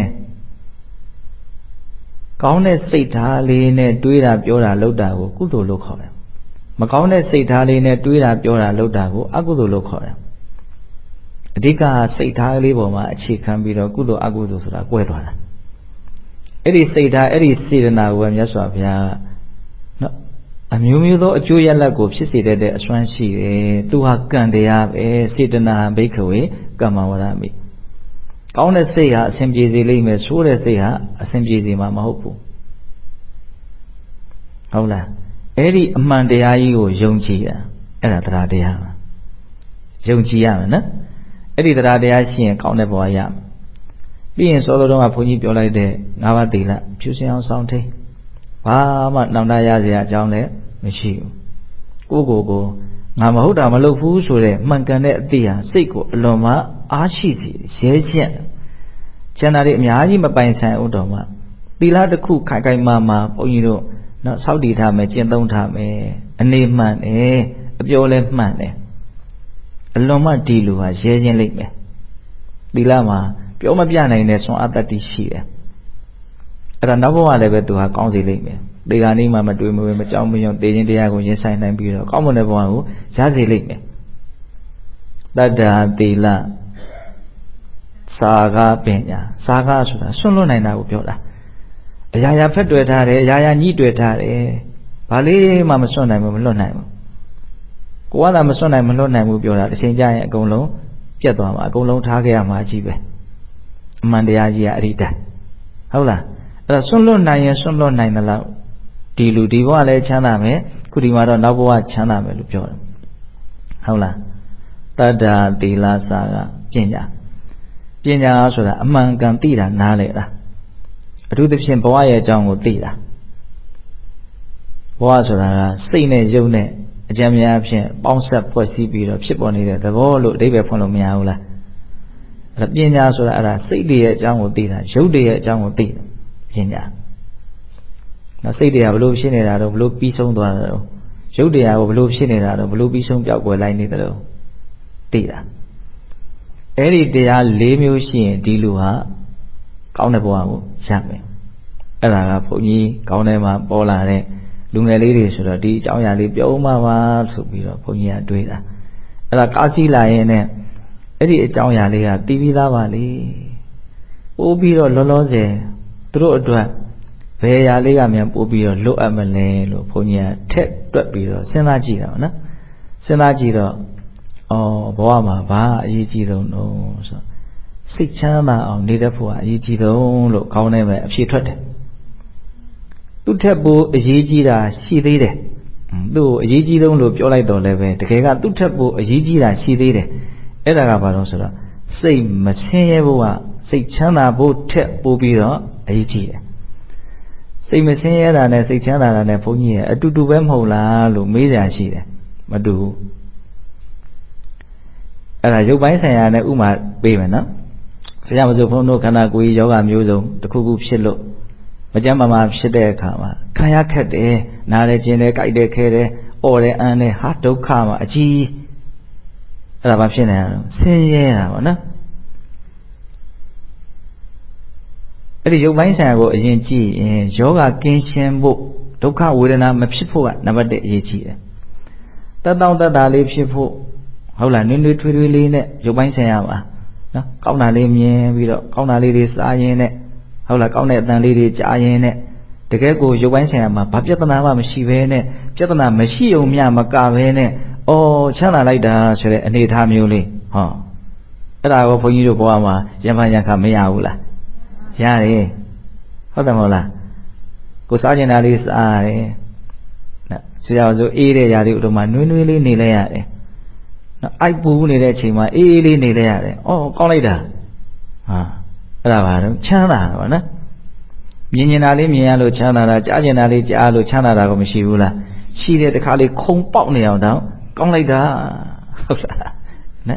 ကောင်းတဲ့စိတ်ထားလေးနဲ့တွေးတာပြောတာလုပ်တာကိုကုသိုလ်လို့ခေါ်တယ်မကောင်းတဲ့စိတ်ထားလေးနဲ့တွေးတာပြောတာလုပ်တာကိုအကုသိုလ်လို့ခေါ်တယ်အဓိကစိတ်ထားလေးပေါ်မှာအခြေခံပြီးတော့ကုသိုလ်အကုသိုလ်ဆိုတာကွဲသွားတာအဲ့ဒီစိတ်ထားအဲ့ဒီစေတနာကိုမြတ်စွာဘုရားနော်အမျိုးမျိုးသောအကျိုးရလဒ်ကိုဖြစ်စေတဲ့အစွမ်းရှိတယ်သူဟာကံတရားပဲစေတနာဘိက္ခဝေကမ္မဝရမိကောင်းတဲ့စိတ်ဟာအစဉ်ပြေစေလိမ့်မယ်ဆိုးတဲ့စိတ်ဟာအစဉ်ပြေစေမှာမဟုတ်ဘူးဟုတ်လားအဲ့ဒီအမှန်တရားကြီးကိုယုံကြည်တာအဲ့ဒါတရားတရားပါယုံကြည်ရမယ်နော်အဲ့ဒီတရားတရားရှိရင်ကောင်းတဲ့ဘဝရမယ်ပြီးရင်စောစောတုန်းကဘုန်းကြီးပြောလိုက်တဲ့ငါးပါးသီလဖြူစင်အောင်စောင့်ထိန်ဘာမှနောင်တရစရာအကြောင်းလည်းမရှိဘူးကိုကိုကိုငါမဟုတ်တာမလုပ်ဘူးဆိုတဲ့မှန်ကန်တဲ့အသိဟာစိတ်ကိုအလွန်မှအားရှိစေရဲရှက်ကျန်တာတွေအများကြီးမပိုင်ဆိုင်ဥတော်မှာသီလတစ်ခုခိုင်ခိုင်မာမာဘုန်းကြီးတို့နော်စောင့်တည်ထားမယ်ကျင့်သုံးထားမယ်အနေမှန်တယ်အပြောလဲမှန်တယ်အလွန်မှဒီလိုဟာရဲချင်းလိမ့်မယ်သီလမှာပြောမပြနိုင်တဲ့ဆွမ်းအတ္တတိရှိတယ်အဲ့ဒါနောက်ဘဝလည်းပဲသူဟာကောင်းစေလိမ့်မယ်ဒီကနေ့မှမတွေ့မဝေမကြောက်မရွံ့တေခြင်းတရားကိုရင်ဆိုင်နိုင်ပြီးတော့ကောင်းမွန်တဲ့ဘဝကိုရစေလိမ့်မယ်တတ္တာသီလစာကပညာစာကဆိုတာဆွန့်လွတ်နိုင်တာကိုပြောတာအရာရာဖက်တွေ့ထားတယ်အရာရာညှိတွေ့ထားတယ်ဘာလေးမှမစွန့်နိုင်ဘူးမလွတ်နိုင်ဘူးကိုကသာမစွန့်နိုင်မလွတ်နိုင်ဘူးပြောတာတစ်ချိန်ကြာရင်အကုန်လုံးပြတ်သွားမှာအကုန်လုံးထားခဲ့ရမှာကြီးပဲအမှန်တရားကြီးကအဲ့ဒီတည်းဟုတ်လားအဲ့ဒါစွန့်လွတ်နိုင်ရင်စွန့်လွတ်နိုင်သလားဒီလူဒီဘဝလည်းချမ်းသာမယ်ခုဒီမှာတော့နောက်ဘဝချမ်းသာမယ်လို့ပြောတယ်ဟုတ်လားတတ္တာသီလစာကပညာပညာဆိုတာအမှန်ကန်သိတာနားလေလားအထူးသဖြင့်ဘဝရဲ့အကြောင်းကိုသိတာဘဝဆိုတာကစိတ်နဲ့ယုံနဲ့အကြံဉာဏ်အဖြစ်ပေါင်းဆက်ဖွဲ့စည်းပြီးတော့ဖြစ်ပေါ်နေတဲ့သဘောလို့အဓိပ္ပာယ်ဖွင့်လို့မရဘူးလားအဲ့ဒါပညာဆိုတာအဲ့ဒါစိတ်တွေရဲ့အကြောင်းကိုသိတာယုတ်တွေရဲ့အကြောင်းကိုသိတာပညာနော်စိတ်တွေကဘလို့ဖြစ်နေတာတော့ဘလို့ပြီးဆုံးသွားတာတော့ယုတ်တရားကိုဘလို့ဖြစ်နေတာတော့ဘလို့ပြီးဆုံးပြောက်ကွယ်လိုက်နေတယ်တော့သိတာအဲ့ဒီတရား၄မျိုးရှိရင်ဒီလူဟာကောင်းတဲ့ဘဝကိုရမယ်အဲ့ဒါကဘုန်းကြီးကောင်းတဲ့မှာပေါ်လာတဲ့လူငယ်လေးတွေဆိုတော့ဒီအကြောင်းအရာလေးပြောမှပါဆိုပြီးတော့ဘုန်းကြီးကတွေးတာအဲ့ဒါကားစီလာရင်နဲ့အဲ့ဒီအကြောင်းအရာလေးကတီးပြီးသားပါလေပို့ပြီးတော့လောလောဆယ်သူတို့အတွက်ဘယ်အရာလေးကမြန်ပို့ပြီးတော့လွတ်အပ်မလဲလို့ဘုန်းကြီးကထက်တွက်ပြီးတော့စဉ်းစားကြည့်တာပေါ့နော်စဉ်းစားကြည့်တော့အော်ဘဝမှာဘာအရေးကြီးတုံးတော့ဆိုစိတ်ချမ်းသာအောင်နေတဲ့ဖို့ကအရေးကြီးတုံးလို့ခေါင်းထဲမှာအဖြေထွက်တယ်သူ့ထက်ပိုအရေးကြီးတာရှိသေးတယ်သူ့အရေးကြီးဆုံးလို့ပြောလိုက်တော့လည်းပဲတကယ်ကသူ့ထက်ပိုအရေးကြီးတာရှိသေးတယ်အဲ့ဒါကဘာလို့ဆိုတော့စိတ်မဆင်းရဲဖို့ကစိတ်ချမ်းသာဖို့ထက်ပိုပြီးတော့အရေးကြီးတယ်စိတ်မဆင်းရဲတာနဲ့စိတ်ချမ်းသာတာနဲ့ဘုန်းကြီးရဲ့အတူတူပဲမဟုတ်လားလို့မေးကြရှိတယ်မတူဘူးအဲ့ဒါရုပ်ပိုင်းဆိုင်ရာနဲ့ဥမာပေးမယ်နော်ဆရာမစိုးဘုန်းတို့ခန္ဓာကိုယ်ကြီးယောဂမျိုးစုံတစ်ခုခုဖြစ်လို့မကြမ်းမာမာဖြစ်တဲ့အခါမှာခံရခက်တယ်နားတယ်ကျင်တယ်ကြိုက်တယ်ခဲတယ်အော်တယ်အန်တယ်ဟာဒုက္ခမှာအကြီးအဲ့ဒါဘာဖြစ်နေရလဲဆင်းရဲတာပေါ့နော်အဲ့ဒီရုပ်ပိုင်းဆိုင်ရာကိုအရင်ကြည့်ရင်ယောဂကင်းရှင်းဖို့ဒုက္ခဝေဒနာမဖြစ်ဖို့ကနံပါတ်၁အရေးကြီးတယ်တတ်တောင့်တတ်တာလေးဖြစ်ဖို့ဟုတ်လားနွေးနွေးထွေးထွေးလေးနဲ့ရုပ်ပိုင်းဆိုင်ရာပါနော်ကောင်းတာလေးမြင်ပြီးတော့ကောင်းတာလေးတွေစားရင်းနဲ့ဟုတ်လားကောင်းတဲ့အတန်လေးတွေကြားရင်းနဲ့တကယ်ကိုရုပ်ပိုင်းဆိုင်ရာမှာဘာပြဿနာမှမရှိဘဲနဲ့ပြဿနာမရှိုံမျှမကဘဲနဲ့အော်ချမ်းသာလိုက်တာဆိုတဲ့အနေအထားမျိုးလေးဟောအဲ့ဒါကိုဘုန်းကြီးတို့ဘဝမှာရံဖန်ရံခါမရဘူးလားရတယ်ဟုတ်တယ်မဟုတ်လားကိုစားကျင်တာလေးစားရတယ်နော်ဆရာဆိုအေးတဲ့ຢာတွေဥဒ္ဓမှာနွေးနွေးလေးနေလဲရတယ်နော်အိုက်ပူနေတဲ့အချိန်မှာအေးအေးလေးနေလဲရတယ်အော်ကောင်းလိုက်တာဟာအဲ့ဒါပါတော့ချမ်းသာတာပါနော်မြင်မြင်တာလေးမြင်ရလို့ချမ်းသာတာကြားကျင်တာလေးကြားလို့ချမ်းသာတာကိုမရှိဘူးလားရှိတဲ့တခါလေးခုံပေါက်နေအောင်တော့ကောင်းလိုက်တာဟုတ်လားနဲ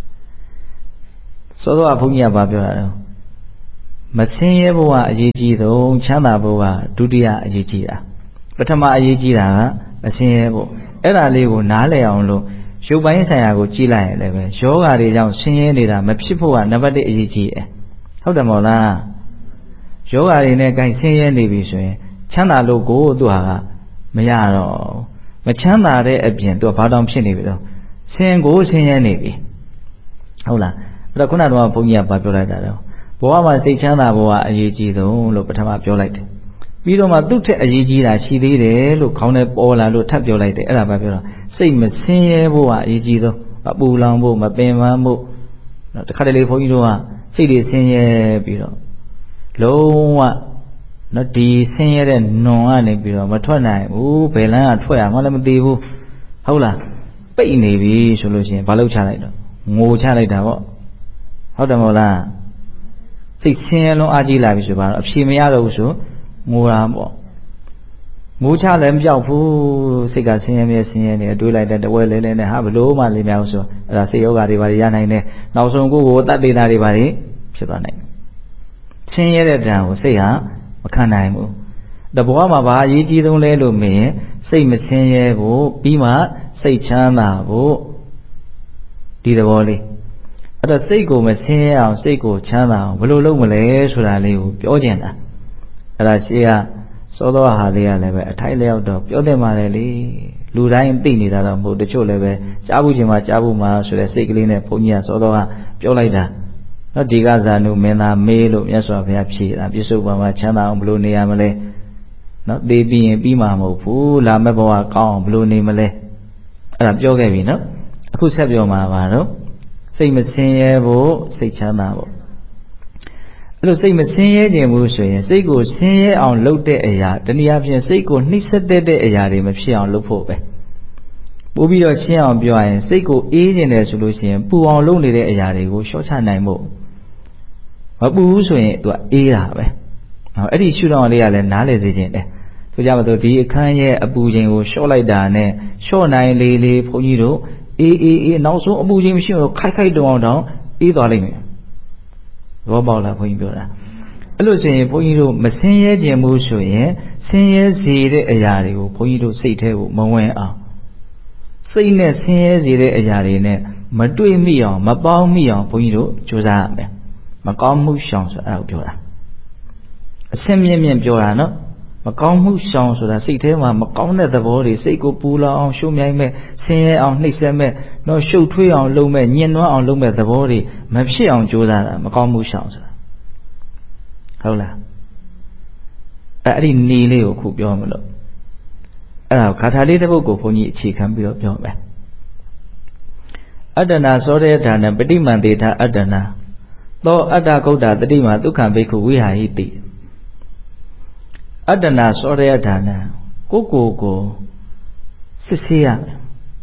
သောသောဘုန်းကြီးကဘာပြောတာလဲမဆင်းရဲဘဝအရေးကြီးဆုံးချမ်းသာဘဝဒုတိယအရေးကြီးတာပထမအရေးကြီးတာကမဆင်းရဲဘဝအဲ့ဒါလေးကိုနားလည်အောင်လို့ရုပ်ပိုင်းဆိုင်ရာကိုကြည့်လိုက်ရင်လည်းပဲယောဂါတွေကြောင့်ဆင်းရဲနေတာမဖြစ်ဖို့ကနံပါတ်တစ်အရေးကြီးတယ်ဟုတ်တယ်မဟုတ်လားယောဂါတွေနဲ့ကိုင်ဆင်းရဲနေပြီဆိုရင်ချမ်းသာလို့ကိုသူဟာကမရတော့မချမ်းသာတဲ့အပြင်သူကဘာတောင်ဖြစ်နေပြီတော့ဆင်းကိုဆင်းရဲနေပြီဟုတ်လားအဲ့တော့ခုနကတော့ဘုန်းကြီးကပြောလိုက်တာတော့ဘဝမှာစိတ်ချမ်းသာဘဝအရေးကြီးဆုံးလို့ပထမပြောလိုက်တယ်ပြီးတော့မှသူ့ထက်အရေးကြီးတာရှိသေးတယ်လို့ခေါင်းထဲပေါ်လာလို့ထပ်ပြောလိုက်တယ်အဲ့ဒါပဲပြောတော့စိတ်မဆင်းရဲဘဝအရေးကြီးဆုံးအပူလောင်ဖို့မပင်ပန်းဖို့နော်တခါတလေဘုန်းကြီးတို့ကစိတ်တွေဆင်းရဲပြီးတော့လုံးဝနော်ဒီဆင်းရဲတဲ့နွန်ကနေပြီးတော့မထွက်နိုင်ဘူးဘယ်လမ်းကထွက်ရမှလည်းမသိဘူးဟုတ်လားပိတ်နေပြီဆိုလို့ရှိရင်ဘာလုပ်ချလိုက်တော့ငိုချလိုက်တာပေါ့ဟုတ်တယ်မဟုတ်လားစိတ်ဆင်းရဲလုံးအားကြီးလာပြီဆိုပါတော့အဖြေမရတော့ဘူးဆိုငိုတာပေါ့ငိုချလည်းမပြောက်ဘူးစိတ်ကဆင်းရဲမြဲဆင်းရဲနေတွေးလိုက်တဲ့တဝဲလဲလဲနဲ့ဟာဘလို့မှလေးမရဘူးဆိုအဲ့ဒါစိတ်ယောဂတွေဘာတွေရနိုင်တယ်နောက်ဆုံးကိုယ်ကိုတတ်သေးတာတွေဘာတွေဖြစ်သွားနိုင်ဆင်းရဲတဲ့တံကိုစိတ်ဟာမခံနိုင်ဘူးတဘောမှာဘာအရေးကြီးဆုံးလဲလို့မင်းစိတ်မဆင်းရဲဖို့ပြီးမှစိတ်ချမ်းသာဖို့ဒီသဘောလေးအဲ့တော့စိတ်ကိုမဆင်းရဲအောင်စိတ်ကိုချမ်းသာအောင်ဘယ်လိုလုပ်မလဲဆိုတာလေးကိုပြောချင်တာအဲ့ဒါရှေ့ကစောသောဟာလေးကလည်းပဲအထိုက်လျောက်တော့ပြောသင့်ပါတယ်လေလူတိုင်းသိနေတာတော့မဟုတ်တချို့လည်းပဲကြားဘူးချင်းမှကြားဘူးမှဆိုတဲ့စိတ်ကလေးနဲ့ဘုန်းကြီးကစောသောကပြောလိုက်တာနော်ဒီကဇာနုမင်းသားမေးလို့မြတ်စွာဘုရားဖြေတာပြစ္ဆုတ်ပံမှာချမ်းသာအောင်ဘယ်လိုနေရမလဲနော်သိပြီးရင်ပြီးမှာမဟုတ်ဘူးလာမဲ့ဘဝကောင်းအောင်ဘယ်လိုနေမလဲအဲ့ဒါပြောခဲ့ပြီနော်အခုဆက်ပြောမှာပါတော့စိတ်မဆင်းရဲဖို့စိတ်ချမ်းသာဖို့အဲ့လိုစိတ်မဆင်းရဲခြင်းဘူးဆိုရင်စိတ်ကိုဆင်းရဲအောင်လုပ်တဲ့အရာတနည်းအားဖြင့်စိတ်ကိုနှိမ့်ဆက်တဲ့အရာတွေမဖြစ်အောင်လုပ်ဖို့ပဲပို့ပြီးတော့ရှင်းအောင်ပြောရရင်စိတ်ကိုအေးခြင်းတယ်ဆိုလို့ရှိရင်ပူအောင်လုပ်နေတဲ့အရာတွေကိုရှော့ချနိုင်ဖို့မပူဘူးဆိုရင်သူကအေးတာပဲဟောအဲ့ဒီရှုထောင့်လေးကလည်းနားလည်စေခြင်းတယ်ဆိုကြပါစို့ဒီအခန်းရဲ့အပူချိန်ကိုရှော့လိုက်တာနဲ့ရှော့နိုင်လေလေဘုန်းကြီးတို့အေးအေးအေးနောက်ဆုံးအပူချိန်မရှိတော့ခိုက်ခိုက်တုံအောင်တောင်အေးသွားလိမ့်မယ်ဘောပေါက်လားဘုန်းကြီးပြောတာအဲ့လိုဆိုရင်ဘုန်းကြီးတို့မဆင်းရဲခြင်းဘူးဆိုရင်ဆင်းရဲစေတဲ့အရာတွေကိုဘုန်းကြီးတို့စိတ်ထဲကိုမဝင်အောင်စိတ်နဲ့ဆင်းရဲစေတဲ့အရာတွေနဲ့မတွေ့မိအောင်မပေါင်းမိအောင်ဘုန်းကြီးတို့ကြိုးစားရမယ်မကောင်းမှုရှောင်ဆိုအဲ့ဒါကိုပြောတာအဆင့်မြင့်မြင့်ပြောတာနော်မကောင်းမှုရှောင်ဆိုတာစိတ်ထဲမှာမကောင်းတဲ့သဘောတွေစိတ်ကိုပူလောင်အောင်ရှုံးမြိုင်းမဲ့ဆင်းရဲအောင်နှိပ်စက်မဲ့တော့ရှုပ်ထွေးအောင်လုပ်မဲ့ညှဉ်းနှွမ်းအောင်လုပ်မဲ့သဘောတွေမဖြစ်အောင်ကြိုးစားတာမကောင်းမှုရှောင်ဆိုတာဟုတ်လားအဲ့ဒီနေလေးကိုခုပြောမလို့အဲ့ဒါဂါထာလေးတစ်ပုဒ်ကိုဘုန်းကြီးအခြေခံပြီးတော့ပြောမယ်အတ္တနာသောတဲ့ဌာနပฏิမန္တေထအတ္တနာသောအတ္တကုဋ္ဌတတိမာဒုက္ခဘိက္ခုဝိဟာဟိတိအတ္တနာသောတဲ့ဌာနကိုကိုကိုစစ်ဆေးရမယ်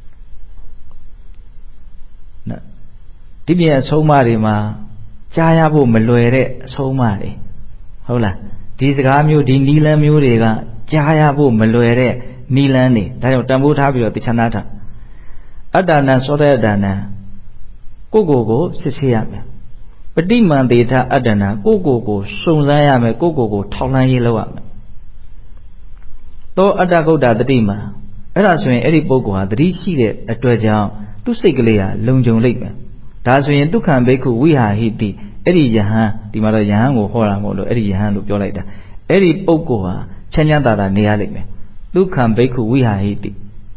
နော်ဒီပြည့်အဆုံးအမတွေမှာကြားရဖို့မလွယ်တဲ့အဆုံးအမတွေဟုတ်လားဒီစကားမျိုးဒီနီလန်းမျိုးတွေကကြားရဖို့မလွယ်တဲ့နီလန်းတွေဒါကြောင့်တန်ဖိုးထားပြီးတော့တခြားနာထားအတ္တနာသောတဲ့ဌာနကိုကိုကိုစစ်ဆေးရမယ်ပฏิမန္တေထအတ္တနာကိုကိုကိုစုံစမ်းရမယ်ကိုကိုကိုထောက်လှမ်းရေးလုပ်ရမယ်သောအတ္တကုဋ္ဌတတိမာအဲ့ဒါဆိုရင်အဲ့ဒီပုဂ္ဂိုလ်ဟာသတိရှိတဲ့အတွက်ကြောင့်သူ့စိတ်ကလေးဟာလုံခြုံလိမ့်မယ်ဒါဆိုရင်ဒုက္ခံဘိက္ခုဝိဟာဟိတိအဲ့ဒီယဟန်ဒီမှာတော့ယဟန်ကိုဟောတာမဟုတ်လို့အဲ့ဒီယဟန်လို့ပြောလိုက်တာအဲ့ဒီပုဂ္ဂိုလ်ဟာချမ်းချမ်းသာသာနေရလိမ့်မယ်ဒုက္ခံဘိက္ခုဝိဟာဟိတိ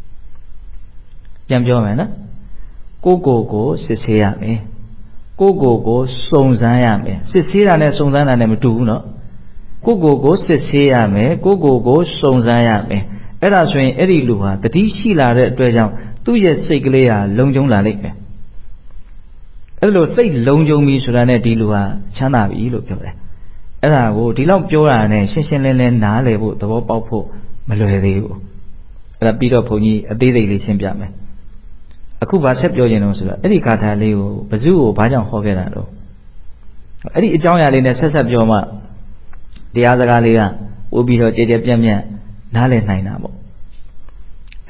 ပြန်ပြောမယ်နော်ကိုကိုကိုစစ်ဆေးရမယ်ကိုကိုကိုစုံစမ်းရမယ်စစ်ဆေးတာနဲ့စုံစမ်းတာနဲ့မတူဘူးနော်ကိုကိုကိုစစ်ဆေးရမယ်ကိုကိုကိုစုံစမ်းရမယ်အဲ့ဒါဆိုရင်အဲ့ဒီလူဟာတတိရှိလာတဲ့အတွက်ကြောင့်သူ့ရဲ့စိတ်ကလေးဟာလုံခြုံလာလိမ့်မယ်အဲ့လိုစိတ်လုံခြုံပြီဆိုတာနဲ့ဒီလူဟာချမ်းသာပြီလို့ပြောတယ်အဲ့ဒါကိုဒီလောက်ပြောတာနဲ့ရှင်းရှင်းလင်းလင်းနားလည်ဖို့သဘောပေါက်ဖို့မလွယ်သေးဘူးအဲ့ဒါပြီးတော့ဘုန်းကြီးအသေးစိတ်လေးရှင်းပြမယ်အခုဗာဆက်ပြောခြင်းလို့ဆိုတော့အဲ့ဒီဂါထာလေးကိုဘဇုကိုဘာကြောင့်ဟောခဲ့တာတော့အဲ့ဒီအကြောင်းအရာလေးနဲ့ဆက်ဆက်ပြောမှတရားစကားလေးကပို့ပြီးတော့ကြည်ကြဲပြန့်ပြန့်နားလည်နိုင်တာပေါ့ဘ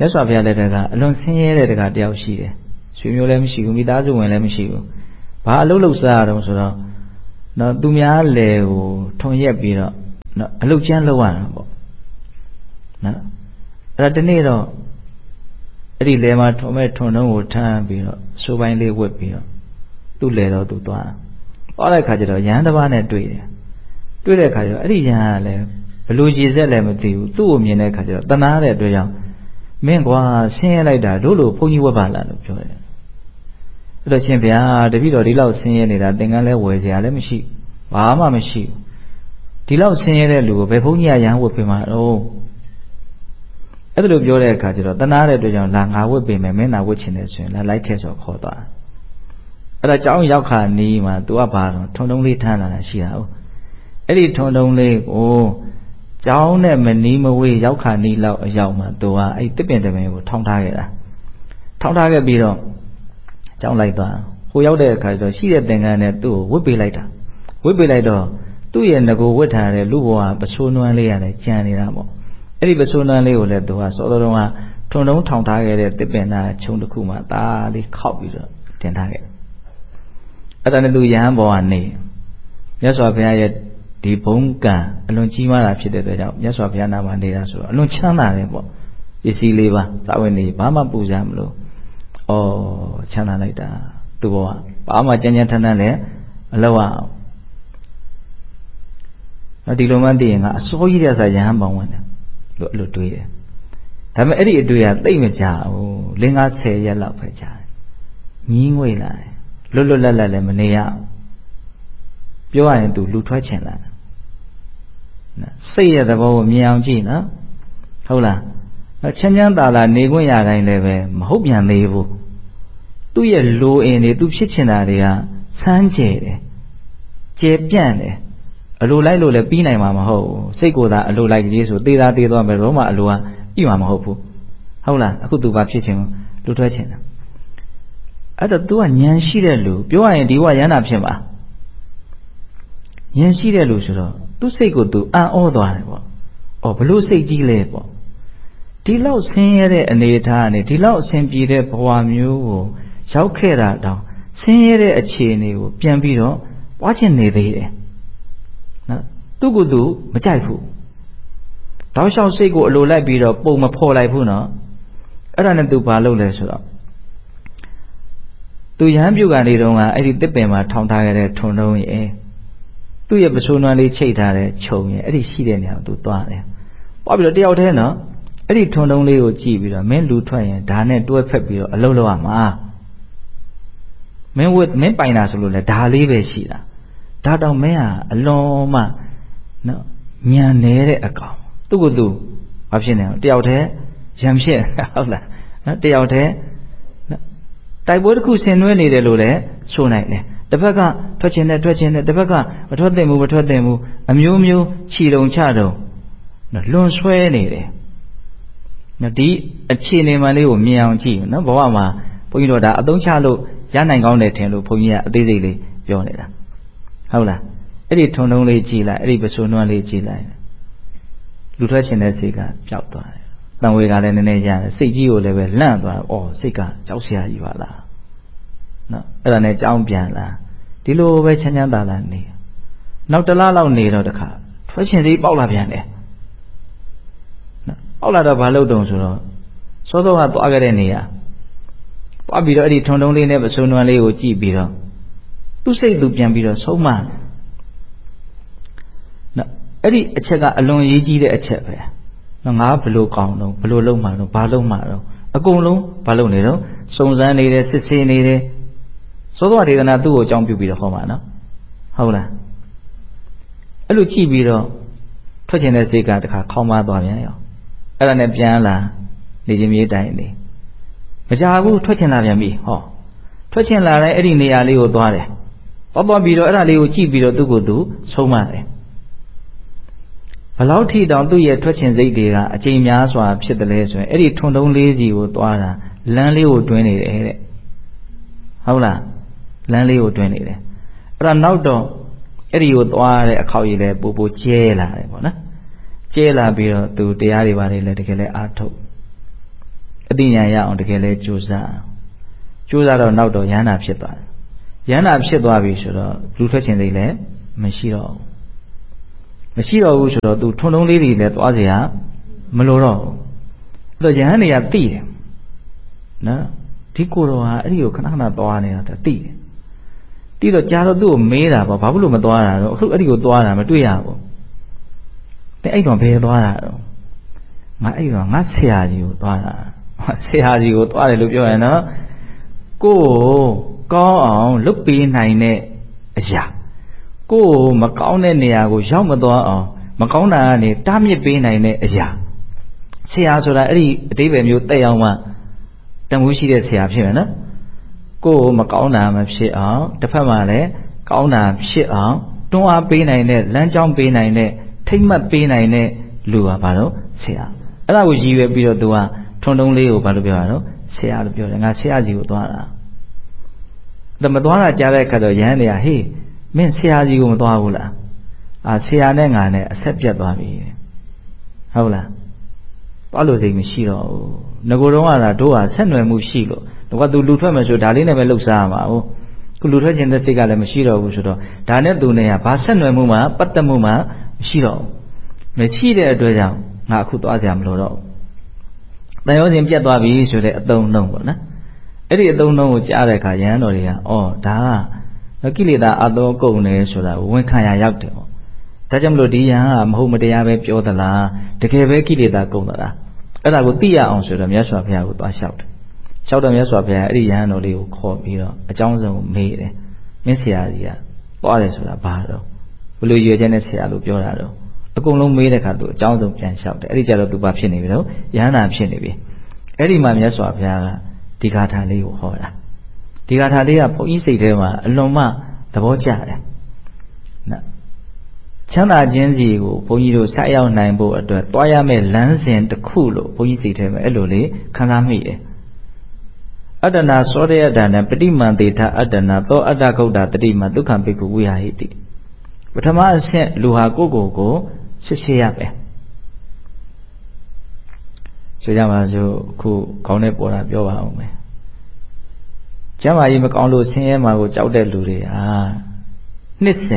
ရသော်ဘုရားလက်ထက်ကအလွန်ဆင်းရဲတဲ့တကားတယောက်ရှိတယ်ဆွေမျိုးလည်းမရှိဘူးမိသားစုဝင်လည်းမရှိဘူးဘာအလုပ်လုပ်စားရတော့ဆိုတော့နော်သူများလေကိုထုံရက်ပြီးတော့နော်အလုပ်ကျန်းလုပ်ရတာပေါ့နော်အဲ့ဒါဒီနေ့တော့အဲ့ဒီလေမှာထုံမဲ့ထုံတုံးကိုထမ်းပြီးတော့စိုးပိုင်းလေးဝတ်ပြီးတော့သူ့လေတော့သူသွားသွားတဲ့ခါကျတော့ရဟန်းတစ်ပါးနဲ့တွေ့တယ်တွေ့တဲ့ခါကျတော့အဲ့ဒီရဟန်းကလည်းဘလို့ရည်ဆက်လည်းမသိဘူးသူ့ကိုမြင်တဲ့ခါကျတော့တနာတဲ့အတွက်ကြောင့်မင်းကွာဆင်းရဲလိုက်တာတို့လိုဘုန်းကြီးဝတ်ပါလားလို့ပြောတယ်အဲ့တော့ရှင်ဗျာတပည့်တော်ဒီလောက်ဆင်းရဲနေတာသင်္ကန်းလဲဝယ်စရာလည်းမရှိဘာမှမရှိဘူးဒီလောက်ဆင်းရဲတဲ့လူကိုဘယ်ဘုန်းကြီးကရဟန်းဝတ်ပေးမှာတော့အဲ့ဒါလိုပြောတဲ့အခါကျတော့တနာတဲ့အတွက်ကြောင့်လာငါဝတ်ပေးမယ်မင်းနာဝတ်ချင်တယ်ဆိုရင်လာလိုက်ခဲ့ဆိုခေါ်သွားအဲ့ဒါကြောင်းရောက်ခါနီးမှာ तू ကဘာတော့ထုံထုံလေးထမ်းလာတာရှိတာဟုတ်အဲ့ဒီထုံထုံလေးကိုကြောင်းနဲ့မနီးမဝေးရောက်ခါနီးလောက်အရောက်မှာ तू ကအဲ့တစ်ပင်တပင်ကိုထောင်းထားခဲ့တာထောင်းထားခဲ့ပြီးတော့ကြောင်းလိုက်သွားဟိုရောက်တဲ့အခါကျတော့ရှိတဲ့သင်္ကန်းနဲ့သူ့ကိုဝတ်ပေးလိုက်တာဝတ်ပေးလိုက်တော့သူ့ရဲ့ငကိုဝတ်ထားတဲ့လူဘဝပစိုးနွမ်းလေးရတယ်ကြံနေတာပေါ့အဲ့ဒီပစိုးနွမ်းလေးကိုလည်းသူကစောစောတုန်းကထုံထုံထောင်ထားခဲ့တဲ့တစ်ပင်သားခြုံတစ်ခုမှဒါလေးခောက်ပြီးတော့တင်ထားခဲ့အဲ့ဒါနဲ့သူရဟန်းဘောကနေမြတ်စွာဘုရားရဲ့ဒီဘုံကံအလွန်ကြီးမားတာဖြစ်တဲ့အတွက်ကြောင့်မြတ်စွာဘုရားနာမှာနေတာဆိုတော့အလွန်ချမ်းသာတယ်ပေါ့ပစ္စည်းလေးပါစာဝင်နေဘာမှပူစရာမလိုဩချမ်းသာလိုက်တာသူဘောကဘာမှကြမ်းကြမ်းထမ်းထမ်းလည်းမလုပ်အောင်နော်ဒီလိုမှသိရင်ကအစိုးရတဲ့ဆာရဟန်းပေါင်းဝင်တယ်လို့အဲ့လိုတွေးတယ်ဒါပေမဲ့အဲ့ဒီအတွေ့အသိမကြဘူးလင်းကားဆယ်ရက်လောက်ပဲကြာတယ်ညင်းငွေလာတယ်လွတ်လွတ်လပ်လပ်လည်းမနေရပြောရရင်သူလူထွက်ချင်လာတယ်နော်စိတ်ရဲ့သဘောကိုမြင်အောင်ကြည့်နော်ဟုတ်လားနော်ချမ်းချမ်းသာသာနေခွင့်ရတိုင်းလည်းပဲမဟုတ်ပြန်သေးဘူးသူ့ရဲ့လိုအင်တွေသူဖြစ်ချင်တာတွေကဆန်းကျယ်တယ်ကျယ်ပြန့်တယ်အလိုလိုက်လို့လည်းပြီးနိုင်မှာမဟုတ်ဘူးစိတ်ကိုယ်သာအလိုလိုက်ကြီးဆိုသေးသားသေးသွားမယ်တော့မှအလိုကပြီးမှာမဟုတ်ဘူးဟုတ်လားအခုသူဘာဖြစ်ချင်လူထွက်ချင်တာအဲ့တော့ तू ကဉာဏ်ရှိတဲ့လူပြောရရင်ဒီဘဝရဟန္တာဖြစ်မှာဉာဏ်ရှိတဲ့လူဆိုတော့သူ့စိတ်ကို तू အံ့ဩသွားတယ်ပေါ့။အော်ဘလို့စိတ်ကြီးလဲပေါ့။ဒီလောက်ဆင်းရဲတဲ့အနေအထားနဲ့ဒီလောက်အဆင်ပြေတဲ့ဘဝမျိုးကိုရောက်ခဲ့တာတောင်ဆင်းရဲတဲ့အခြေအနေကိုပြန်ပြီးတော့ပွားချင်နေသေးတယ်။နော်သူ့ကိုယ်သူမကြိုက်ဘူး။တောက်လျှောက်စိတ်ကိုအလိုလိုက်ပြီးတော့ပုံမဖော်လိုက်ဘူးနော်။အဲ့ဒါနဲ့ तू ဘာလုပ်လဲဆိုတော့သူရဟန်းပြုကန်လေးတုန်းကအဲ့ဒီတစ်ပင်မှာထောင်ထားခဲ့တဲ့ထုံတုံးရဲ့သူ့ရဲ့ပစိုးနွမ်းလေးချိတ်ထားတဲ့ခြုံရဲ့အဲ့ဒီရှိတဲ့နေရာကိုသူသွားတယ်။သွားပြီးတော့တယောက်တည်းနော်အဲ့ဒီထုံတုံးလေးကိုကြည့်ပြီးတော့မင်းလူထွက်ရင်ဒါနဲ့တွဲဖက်ပြီးတော့အလုပ်လုပ်ရမှာ။မင်းဝတ်မင်းပိုင်တာဆိုလို့လေဒါလေးပဲရှိတာ။ဒါတော့မင်းဟာအလွန်မှနော်ညံနေတဲ့အကောင်သူ့ကိုသူဘာဖြစ်နေလဲတယောက်တည်းရံဖြစ်ဟုတ်လားနော်တယောက်တည်းတိုက်ပွဲတစ်ခုဆင်နွှဲနေတယ်လို့လည်းဆိုနိုင်တယ်တစ်ဖက်ကထွက်ချင်တယ်ထွက်ချင်တယ်တစ်ဖက်ကမထွက်သင့်ဘူးမထွက်သင့်ဘူးအမျိုးမျိုးခြီတုံချတုံနော်လွန်ဆွဲနေတယ်နော်ဒီအခြေအနေမှလေးကိုမြင်အောင်ကြည့်နော်ဘဝမှာဘုန်းကြီးတို့ဒါအသုံးချလို့ရနိုင်ကောင်းတယ်ထင်လို့ဘုန်းကြီးကအသေးစိတ်လေးပြောနေတာဟုတ်လားအဲ့ဒီထုံထုံလေးကြည့်လိုက်အဲ့ဒီပစိုးနွမ်းလေးကြည့်လိုက်လူထွက်ချင်တဲ့စိတ်ကပျောက်သွားတယ်တန်ဝေကလည်းနည်းနည်းရတယ်စိတ်ကြီးကိုလည်းပဲလန့်သွားအော်စိတ်ကကြောက်စရာကြီးပါလားနော်အဲ့ဒါနဲ့ကြောင်းပြန်လာဒီလိုပဲချမ်းချမ်းသာသာနေနောက်တစ်လလောက်နေတော့တခါထွက်ချင်စိတ်ပေါက်လာပြန်တယ်နော်ပေါက်လာတော့ဘာလုပ်တုံဆိုတော့စောစောကသွားခဲ့တဲ့နေရာပွားပြီးတော့အဲ့ဒီထုံထုံလေးနဲ့ပစိုးနွမ်းလေးကိုကြည့်ပြီးတော့သူ့စိတ်သူပြန်ပြီးတော့ဆုံးမနော်အဲ့ဒီအချက်ကအလွန်ရေးကြီးတဲ့အချက်ပဲနော်ငါဘလို့ကောင်းတော့ဘလို့လုံးမှာတော့ဘာလုံးမှာတော့အကုန်လုံးဘာလုံးနေတော့စုံစမ်းနေတယ်စစ်ဆေးနေတယ်သောသောဒေသနာသူ့ကိုအကြောင်းပြုပြီးတော့ဟောမှာနော်ဟုတ်လားအဲ့လိုကြည့်ပြီးတော့ထွက်ချင်တဲ့စိတ်ကတခါခေါင်းမသွားပြန်ရောအဲ့ဒါနဲ့ပြန်လာနေချင်းမြေတိုင်းနေမကြဘူးထွက်ချင်လာပြန်ပြီဟောထွက်ချင်လာတဲ့အဲ့ဒီနေရာလေးကိုသွားတယ်သွားသွားပြီးတော့အဲ့ဒါလေးကိုကြည့်ပြီးတော့သူ့ကိုယ်သူဆုံးမတယ်ဘလောက်ထိတောင်သူ့ရဲ့ထွက်ချင်စိတ်တွေကအချိန်များစွာဖြစ်တယ်လဲဆိုရင်အဲ့ဒီထုံထုံလေးစီကိုသွားတာလမ်းလေးကိုတွင်းနေတယ်တဲ့ဟုတ်လားလမ်းလေးကိုတွင်းနေတယ်အဲ့ဒါနောက်တော့အဲ့ဒီကိုသွားတဲ့အခေါက်ကြီးလဲပူပူကျဲလာတယ်ပေါ့နော်ကျဲလာပြီးတော့သူတရားတွေပါလေလဲတကယ်လဲအားထုတ်အတိညာရအောင်တကယ်လဲကြိုးစားကြိုးစားတော့နောက်တော့ယန္တာဖြစ်သွားတယ်ယန္တာဖြစ်သွားပြီဆိုတော့လူထွက်ခြင်းတွေလည်းမရှိတော့ဘူးမရှိတော့ဘူးဆိုတော့သူထုံထုံလေးတွေလည်းသွားเสียမလိုတော့ဘူးအဲ့တော့ယဟန်တွေကသိတယ်နော်ဒီကိုယ်တော်ဟာအဲ့ဒီကိုခဏခဏသွားနေတာသိတယ်သိတော့ကြာတော့သူ့ကိုမေးတာပေါ့ဘာဖြစ်လို့မသွားတာတော့အခုအဲ့ဒီကိုသွားတာမတွေ့ရဘူးတဲ့အဲ့တော့ဘယ်သွားတာတော့ငါအဲ့တော့ငါဆရာကြီးကိုသွားတာဆရာကြီးကိုသွားတယ်လို့ပြောရင်နော်ကိုယ်ကောင်းအောင်လုပ်ပေးနိုင်တဲ့အရာကိုယ်မကောင်းတဲ့နေရာကိုရောက်မသွားအောင်မကောင်းတာကနေတားမြစ်ပေးနိုင်တဲ့အရာဆရာဆိုတာအဲ့ဒီအတိပ္ပယ်မျိုးတက်ရောက်မှတမှုရှိတဲ့ဆရာဖြစ်မယ်နော်ကိုယ်မကောင်းတာမဖြစ်အောင်တစ်ဖက်မှာလည်းကောင်းတာဖြစ်အောင်တွန်းအားပေးနိုင်တဲ့လမ်းကြောင်းပေးနိုင်တဲ့ထိမ့်မှတ်ပေးနိုင်တဲ့လူကဘာလို့ဆရာအဲ့ဒါကိုရည်ရွယ်ပြီးတော့သူကထုံထုံလေးကိုဘာလို့ပြောရတော့ဆရာလို့ပြောတယ်ငါဆရာကြီးကိုသွားတာဒါမသွားတာကြားတဲ့အခါတော့ရဟန်းတွေကဟေးမင်းဆရာကြီးကိုမသွားဘူးလားအာဆရာနဲ့ငါနဲ့အဆက်ပြတ်သွားပြီဟုတ်လားသွားလို့စိတ်မရှိတော့ဘူးငကိုတော့ကလာတို့ဟာဆက်နွယ်မှုရှိလို့တော့ကသူလူထွက်မယ်ဆိုဒါလေးနဲ့ပဲလှုပ်ရှားရမှာဟုတ်ခုလူထွက်ခြင်းတဲ့စိတ်ကလည်းမရှိတော့ဘူးဆိုတော့ဒါနဲ့သူနဲ့ကဘာဆက်နွယ်မှုမှပတ်သက်မှုမှမရှိတော့ဘူးမရှိတဲ့အတွက်ကြောင့်ငါအခုသွားစရာမလိုတော့ဘူးတန်ရောစဉ်ပြတ်သွားပြီဆိုတဲ့အသုံးနှုံးပေါ့နော်အဲ့ဒီအသုံးနှုံးကိုကြားတဲ့အခါယဟန်တော်တွေကအော်ဒါကကိလေသာအသောကုန်နေဆိုတာဝန်ခံရရောက်တယ်ပေါ့ဒါကြောင့်မလို့ဒီယဟန်ကမဟုတ်မတရားပဲပြောသလားတကယ်ပဲကိလေသာကုန်သလားအဲ့ဒါကိုသိရအောင်ဆိုတော့မြတ်စွာဘုရားကိုသွားလျှောက်တယ်လျှောက်တော့မြတ်စွာဘုရားအဲ့ဒီယဟန်တော်လေးကိုခေါ်ပြီးတော့အကြောင်းစုံကိုမေးတယ်မင်းဆရာကြီးကသွားတယ်ဆိုတာဘာတော့ဘယ်လိုရွေချက်နဲ့ဆရာလို့ပြောတာတော့အကုန်လုံးမေးတဲ့အခါသူအကြောင်းစုံပြန်လျှောက်တယ်အဲ့ဒီကြတော့သူဘာဖြစ်နေပြီတော့ယဟန်နာဖြစ်နေပြီအဲ့ဒီမှာမြတ်စွာဘုရားကဒီဂါထာလေးကိုဟောတာဒီဂါထာလေးကဘုန်းကြီးစိတ်ထဲမှာအလွန်မှသဘောကျတယ်နော်ချမ်းသာခြင်းစီကိုဘုန်းကြီးတို့ဆက်ရောက်နိုင်ဖို့အတွက်တွားရမယ့်လမ်းစဉ်တစ်ခုလို့ဘုန်းကြီးစိတ်ထဲမှာအဲ့လိုလေးခံစားမိတယ်အတ္တနာသောရယတနာပฏิမန္တေထအတ္တနာသောအတ္တဂௌတတတိမဒုက္ခံပိကုဝိဟာဟိတိပထမအဆင့်လူဟာကိုယ့်ကိုယ်ကိုစစ်ဆေးရမယ်ဆိုကြပါစို့ခုခေါင်းနဲ့ပေါ်တာပြောပါအောင်မယ်ကျမ်းမာရေးမကောင်းလို့ဆင်းရဲမှာကိုကြောက်တဲ့လူတွေဟာနှစ်စဉ်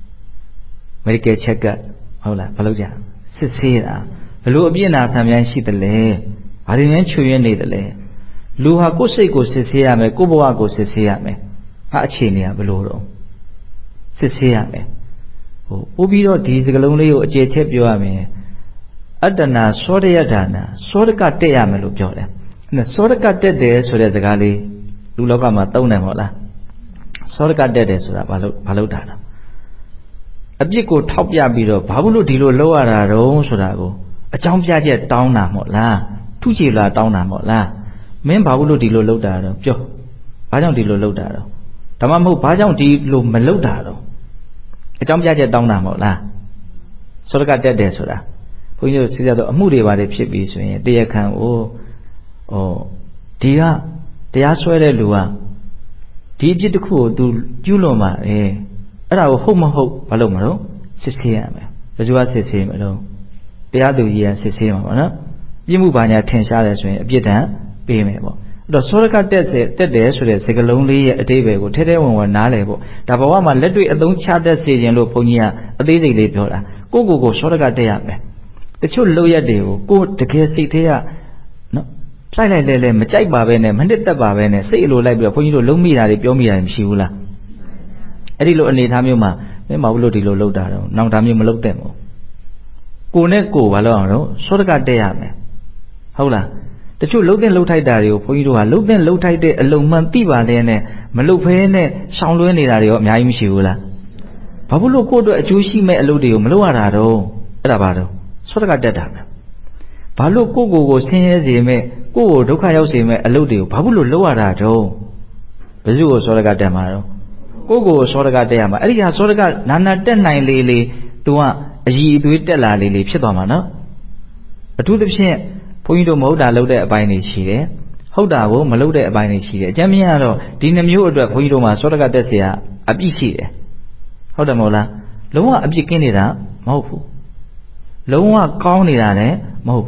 medical check up ဟုတ်လားဘာလို့ကြစစ်ဆေးတာဘလို့အပြစ်နာဆံများရှိတယ်လဲဘာတွေများချွေရနေတယ်လဲလူဟာကိုယ်စိတ်ကိုစစ်ဆေးရမယ်ကိုယ်ဘဝကိုစစ်ဆေးရမယ်ဟာအခြေအနေကဘလို့တော့စစ်ဆေးရမယ်ဟိုပို့ပြီးတော့ဒီစကလုံးလေးကိုအခြေချက်ပြောရမယ်အတ္တနာသောရယဒါနာသောရကတက်ရမယ်လို့ပြောတယ်အဲ့သောရကတက်တယ်ဆိုတဲ့စကားလေးလူလောကမှာသုံးတယ်မဟုတ်လားသောရကတက်တယ်ဆိုတာဘာလို့ဘာလို့တာလဲအပြစ်ကိုထောက်ပြပြီးတော့ဘာလို့ဒီလိုလုပ်ရတာတုံးဆိုတာကိုအကြောင်းပြချက်တောင်းတာမဟုတ်လားထုချေလာတောင်းတာမဟုတ်လားမင်းဘာလို့ဒီလိုလုပ်တာတော့ပြောဘာကြောင့်ဒီလိုလုပ်တာတော့ဒါမှမဟုတ်ဘာကြောင့်ဒီလိုမလုပ်တာတော့အကြောင်းပြချက်တောင်းတာမဟုတ်လားသောရကတက်တယ်ဆိုတာဘုန်းကြီးတို့သိကြတော့အမှုတွေပါတယ်ဖြစ်ပြီးဆိုရင်တရားခံကိုဟောဒီကတရားစွဲတဲ့လူကဒီအပြစ်တစ်ခုကို तू ကျူးလွန်ပါလေအဲ့ဒါကိုဟုတ်မဟုတ်ဘာလို့မလို့စစ်ဆေးရမယ်ဘယ်သူကစစ်ဆေးမလို့တရားသူကြီးကစစ်ဆေးမှာပေါ့နော်ပြစ်မှုဘာညာထင်ရှားတယ်ဆိုရင်အပြစ်ဒဏ်ပေးမယ်ပေါ့အဲ့တော့သောရကတက်စေတက်တယ်ဆိုတဲ့စကားလုံးလေးရဲ့အတိပ္ပယ်ကိုထဲထဲဝင်ဝင်နားလည်ဖို့ဒါဘဝမှာလက်တွေ့အသုံးချတတ်စေခြင်းလို့ဘုန်းကြီးကအသေးစိတ်လေးပြောတာကိုကိုကိုသောရကတက်ရမယ်တချို့လောက်ရက်တွေကိုကိုတကယ်စိတ်ထဲကနော်လိုက်လိုက်လဲလဲမကြိုက်ပါပဲနဲ့မနှစ်သက်ပါပဲနဲ့စိတ်အလိုလိုက်ပြီးတော့ဘုန်းကြီးတို့လုံးမိတာတွေပြောမိတာတွေမရှိဘူးလားအဲ့ဒီလိုအနေထားမျိုးမှာမင်းမဟုတ်လို့ဒီလိုလုပ်တာတော့နောင်တာမျိုးမလုပ်တဲ့မို့ကိုနဲ့ကိုဘာလို့အောင်တော့သောတကတက်ရမယ်ဟုတ်လားတချို့လှုပ်တဲ့လှုပ်ထိုက်တာတွေကိုဘုန်းကြီးတို့ကလှုပ်တဲ့လှုပ်ထိုက်တဲ့အလုံးမှန်သိပါလဲနဲ့မလှုပ်ဖဲနဲ့ရှောင်လွှဲနေတာတွေရောအများကြီးမရှိဘူးလားဘာလို့ကိုအတွက်အကျိုးရှိမဲ့အလုပ်တွေကိုမလုပ်ရတာတော့အဲ့ဒါပါတော့သောတကတက်တာပဲဘာလို့ကိုကိုကိုဆင်းရဲစေမဲ့ကိုကိုဒုက္ခရောက်စေမဲ့အလုပ်တွေကိုဘာလို့လုပ်ရတာတော့ဘယ်သူကိုသောတကတက်မှာတော့ကိုကိုသောတကတက်ရမှာအဲ့ဒီဟာသောတကနာနာတက်နိုင်လေလေသူကအည်အသွေးတက်လာလေလေဖြစ်သွားမှာနော်အထူးသဖြင့်ဘုန်းကြီးတို့မဟုတ်တာလုပ်တဲ့အပိုင်းတွေရှိတယ်ဟုတ်တာကိုမလုပ်တဲ့အပိုင်းတွေရှိတယ်အကျမ်းမြင်ရတော့ဒီနှမျိုးအတွက်ဘုန်းကြီးတို့မှာသောတကတက်เสียအပြစ်ရှိတယ်ဟုတ်တယ်မဟုတ်လားလုံးဝအပြစ်ကင်းနေတာမဟုတ်ဘူးလုံးဝကောင်းနေတာလည်းမဟုတ်ဘူး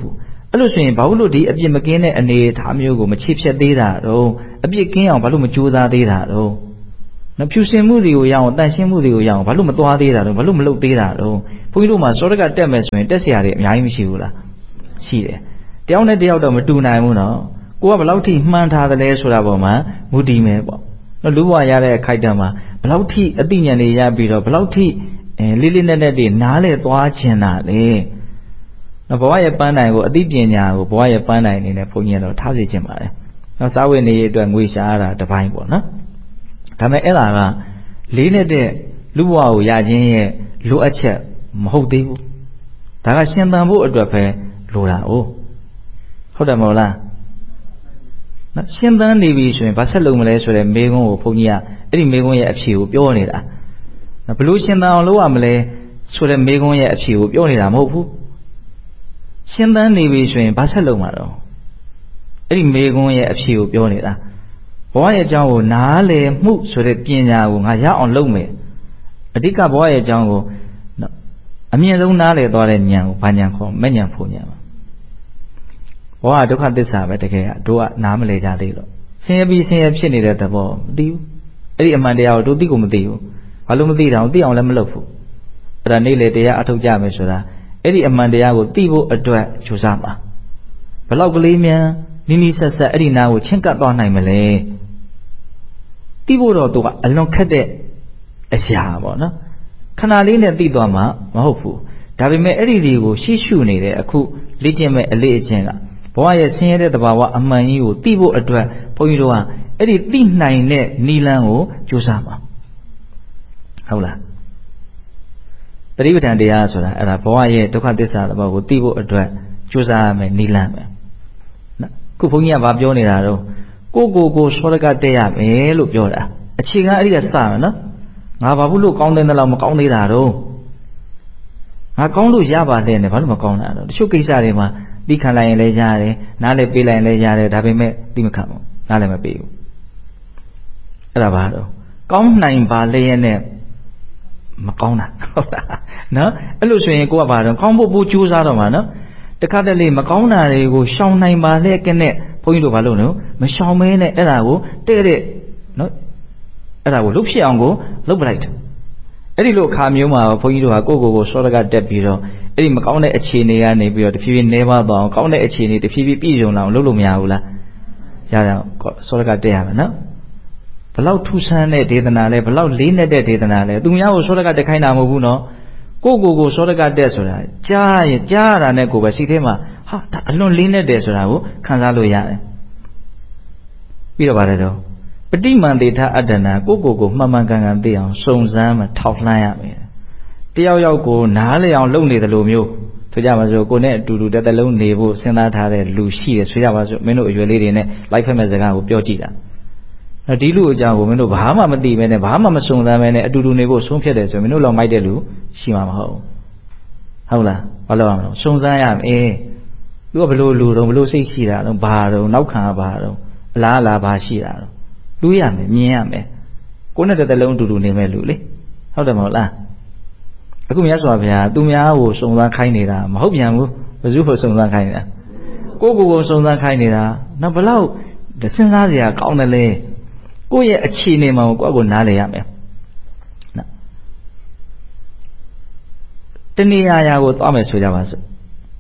အဲ့လိုဆိုရင်ဘာလို့ဒီအပြစ်မကင်းတဲ့အနေအထားမျိုးကိုမချေဖြတ်သေးတာတော့အပြစ်ကင်းအောင်ဘာလို့မကြိုးစားသေးတာတော့နော်ဖြူစင်မှုတွေကိုရအောင်တန်ရှင်းမှုတွေကိုရအောင်ဘာလို့မသွားသေးတာတော့ဘာလို့မလုပ်သေးတာတော့ဘုန်းကြီးတို့မှာစောတကတက်မယ်ဆိုရင်တက်เสียရတွေအများကြီးမရှိဘူးလားရှိတယ်တယောက်နဲ့တယောက်တော့မတူနိုင်ဘူးနော်ကိုကဘယ်လောက်ထိမှန်းထားသလဲဆိုတာပေါ်မှာမူတည်မယ်ပေါ့နော်လူဘဝရတဲ့အခိုက်အတန့်မှာဘယ်လောက်ထိအသိဉာဏ်တွေရပြီးတော့ဘယ်လောက်ထိအဲလေးလေးနက်နက်တွေနားလဲသွားခြင်းတာလေနော်ဘဝရဲ့ပန်းတိုင်ကိုအသိပညာကိုဘဝရဲ့ပန်းတိုင်အနေနဲ့ဘုန်းကြီးကတော့ထားစေခြင်းပါတယ်နော်စာဝတ်နေရေးအတွက်ငွေရှာရတာတစ်ပိုင်းပေါ့နော်ဒါပေမဲ့အဲ့ဒါကလေးနဲ့တဲ့လူဘဝကိုရခြင်းရဲ့လိုအပ်ချက်မဟုတ်သေးဘူးဒါကရှင်သန်ဖို့အတွက်ပဲလိုတာ哦ဟုတ်တယ်မဟုတ်လားနော်ရှင်သန်နေပြီဆိုရင်ဘာဆက်လုပ်မလဲဆိုတဲ့မေးခွန်းကိုဘုန်းကြီးကအဲ့ဒီမေးခွန်းရဲ့အဖြေကိုပြောနေတာနော်ဘယ်လိုရှင်သန်အောင်လုပ်ရမလဲဆိုတဲ့မေးခွန်းရဲ့အဖြေကိုပြောနေတာမဟုတ်ဘူးရှင်သန်နေပြီဆိုရင်ဘာဆက်လုပ်မှာတော့အဲ့ဒီမေးခွန်းရဲ့အဖြေကိုပြောနေတာဘဝရဲ့အကြောင်းကိုနားလည်မှုဆိုတဲ့ပညာကိုငါရအောင်လုပ်မယ်အဓိကဘဝရဲ့အကြောင်းကိုနော်အမြင့်ဆုံးနားလည်သွားတဲ့ဉာဏ်ကိုဘာဉာဏ်ခေါ်မဲ့ဉာဏ်ဖို့ဉာဏ်ပါဘဝဒုက္ခသစ္စာပဲတကယ်ကတို့ကနားမလဲကြသေးလို့ဆင်းရဲပြီးဆင်းရဲဖြစ်နေတဲ့သဘောမသိဘူးအဲ့ဒီအမှန်တရားကိုတို့သိကိုမသိဘူးဘာလို့မသိတာအောင်သိအောင်လည်းမလုပ်ဘူးအဲ့ဒါနေ့လေတရားအထုတ်ကြမယ်ဆိုတာအဲ့ဒီအမှန်တရားကိုသိဖို့အတွက်ကြိုးစားပါဘလောက်ကလေးမြန်နိနိဆက်ဆက်အဲ့ဒီနာကိုချင်းကပ်သွားနိုင်မလဲသိဖို့တော့တို့ကအလွန်ခက်တဲ့အရာပေါ့နော်ခဏလေးနဲ့သိသွားမှာမဟုတ်ဘူးဒါပေမဲ့အဲ့ဒီတွေကိုရှေ့ရှုနေတဲ့အခုလေ့ကျင့်မဲ့အလေးအကျင့်ကဘဝရဲ့ဆင်းရဲတဲ့သဘာဝအမှန်ကြီးကိုသိဖို့အတွက်ဘုန်းကြီးတို့ကအဲ့ဒီသိနိုင်တဲ့နိလန်းကိုကြိုးစားမှာဟုတ်လားတတိပဋ္ဌာန်တရားဆိုတာအဲ့ဒါဘဝရဲ့ဒုက္ခသစ္စာသဘောကိုသိဖို့အတွက်ကြိုးစားရမယ်နိလန်းပဲနော်ခုဘုန်းကြီးကဘာပြောနေတာတော့ကိုကိုကိုစောရကတက်ရမယ်လို့ပြောတာအခြေခံအဲ့ဒီကစမယ်နော်ငါဘာဘူးလို့ကောင်းတဲ့လောက်မကောင်းသေးတာတော့ငါကောင်းလို့ရပါလေနဲ့ဘာလို့မကောင်းတာတော့တချို့ကိစ္စတွေမှာသိခံလိုက်ရင်လည်းရတယ်နားလည်းပေးလိုက်ရင်လည်းရတယ်ဒါပေမဲ့သိမခံဘူးနားလည်းမပေးဘူးအဲ့ဒါဘာတော့ကောင်းနိုင်ပါလေနဲ့မကောင်းတာဟုတ်လားနော်အဲ့လိုဆိုရင်ကိုကဘာတော့ကောင်းဖို့ပို့ကြိုးစားတော့မှာနော်တခါတလေမကောင်းတာတွေကိုရှောင်နိုင်ပါလေကနဲ့ဘုန်းကြီးတို့ဘာလို့နော်မရှောင်မဲနဲ့အဲ့ဒါကိုတဲ့တဲ့နော်အဲ့ဒါကိုလှုပ်ဖြစ်အောင်ကိုလှုပ်ပလိုက်တယ်အဲ့ဒီလိုအခါမျိုးမှာဘုန်းကြီးတို့ကကိုယ့်ကိုယ်ကိုစောရကတက်ပြီးတော့အဲ့ဒီမကောင်းတဲ့အခြေအနေကနေပြီးတော့တဖြည်းဖြည်းနှဲပါသွားအောင်ကောင်းတဲ့အခြေအနေတဖြည်းဖြည်းပြည့်စုံလာအောင်လုပ်လို့မရဘူးလားရအောင်စောရကတက်ရမယ်နော်ဘလောက်ထူးဆန်းတဲ့ဒေသနာလဲဘလောက်လေးနဲ့တဲ့ဒေသနာလဲသူများကိုစောရကတက်ခိုင်းတာမဟုတ်ဘူးနော်ကိုယ့်ကိုယ်ကိုစောရကတက်ဆိုတာကြားရင်ကြားရတာနဲ့ကိုယ်ပဲစိတ်ထဲမှာဟာဒါအလွန်လေးနဲ့တယ်ဆိုတာကိုခံစားလို့ရတယ်ပြီးတော့ပါတယ်တော့ပฏิမန္တေထအတ္တနာကိုယ့်ကိုယ်ကိုမှန်မှန်ကန်ကန်သိအောင်စုံစမ်းမှထောက်လှမ်းရမယ်တယောက်ယောက်ကိုနားလည်အောင်လုပ်နေတယ်လို့မျိုးဆိုကြပါစို့ကိုနဲ့အတူတူတစ်သက်လုံးနေဖို့စဉ်းစားထားတဲ့လူရှိတယ်ဆိုကြပါစို့မင်းတို့အရွယ်လေးတွေနဲ့လိုက်ဖက်မဲ့စကားကိုပြောကြည့်တာဒီလူအကြောင်းကိုမင်းတို့ဘာမှမသိပဲနဲ့ဘာမှမစုံစမ်းပဲနဲ့အတူတူနေဖို့ဆုံးဖြတ်တယ်ဆိုရင်မင်းတို့လောက်မိုက်တဲ့လူရှိမှာမဟုတ်ဟုတ်လားဘာလို့ရမလဲစုံစမ်းရမယ်သူကဘလို့လူတော့ဘလို့စိတ်ရှိတာတော့ဘာတော့နောက်ခံဘာတော့အလားအလားဘာရှိတာတော့လူရမယ်မြင်ရမယ်ကိုနဲ့တစ်သက်လုံးအတူတူနေမဲ့လူလေဟုတ်တယ်မဟုတ်လားအခုမြတ်စွာဘုရားသူများကိုစုံစမ်းခိုင်းနေတာမဟုတ်ပြန်ဘူးဘယ်သူ့ကိုစုံစမ်းခိုင်းနေတာကိုကိုကိုစုံစမ်းခိုင်းနေတာနောက်ဘလောက်စဉ်းစားစရာကောင်းတယ်လေကိုယ့်ရဲ့အခြေအနေမှာကိုယ့်ကိုနားလည်ရမယ်နော်တဏှာရာကိုသွားမယ်ဆိုကြပါစို့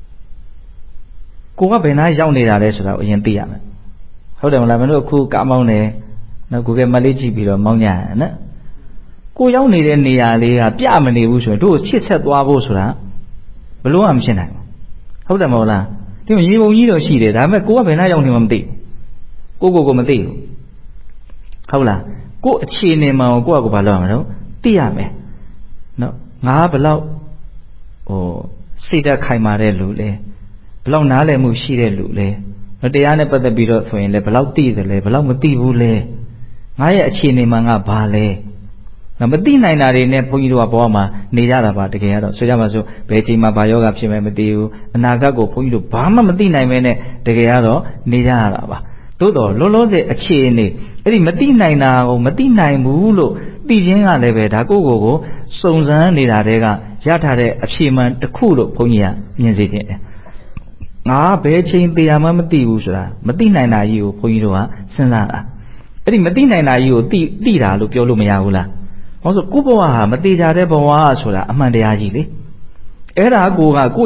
ကိုကဘယ်နာရောက်နေတာလဲဆိုတာကိုအရင်သိရမယ်ဟုတ်တယ်မလားမင်းတို့အခုကားမောင်းနေနော်ကိုကမလေးကြည့်ပြီးတော့မောင်းကြရနော်ကိုရောက်နေတဲ့နေရာလေးကပြမနေဘူးဆိုရင်တို့ချစ်ဆက်သွားဖို့ဆိုတာဘလို့မှမရှင်းနိုင်ဘူးဟုတ်တယ်မဟုတ်လားဒီမှာရေပုံကြီးတော့ရှိတယ်ဒါပေမဲ့ကိုကဘယ်နှရောက်နေမှမသိဘူးကိုကိုကိုမသိဘူးဟုတ်လားကိုအခြေအနေမှကိုကိုကကိုဘာလုပ်ရမလဲသိရမယ်နော်ငါဘလောက်ဟိုစိတ်ဓာတ်ခိုင်မာတဲ့လူလဲဘလောက်နားလည်မှုရှိတဲ့လူလဲနော်တရားနဲ့ပတ်သက်ပြီးတော့ဆိုရင်လည်းဘလောက်သိတယ်လဲဘလောက်မသိဘူးလဲငါရဲ့အခြေအနေမှငါဘာလဲမသိနိုင်တာတွေနဲ့ဘုန်းကြီးတို့ကဘဝမှာနေကြတာပါတကယ်ကတော့ဆိုကြပါစို့ဘယ်ချိန်မှာဘာယောဂဖြစ်မယ်မသိဘူးအနာဂတ်ကိုဘုန်းကြီးတို့ဘာမှမသိနိုင်မဲနဲ့တကယ်ကတော့နေကြရတာပါသို့တော်လောလောဆယ်အခြေအနေအဲ့ဒီမသိနိုင်တာကိုမသိနိုင်ဘူးလို့သိခြင်းကလည်းပဲဒါကိုယ့်ကိုယ်ကိုစုံစမ်းနေတာတွေကရထားတဲ့အဖြေမှန်တစ်ခုလို့ဘုန်းကြီးကမြင်စေခြင်းတယ်ငါဘယ်ချိန်တရားမှမသိဘူးဆိုတာမသိနိုင်တာကြီးကိုဘုန်းကြီးတို့ကစဉ်းစားတာအဲ့ဒီမသိနိုင်တာကြီးကိုသိသိတာလို့ပြောလို့မရဘူးလားဟောဆိုကိုယ့်ဘဝဟာမသေးကြတဲ့ဘဝဆိုတာအမှန်တရားကြီးလေအဲ့ဒါကိုကကို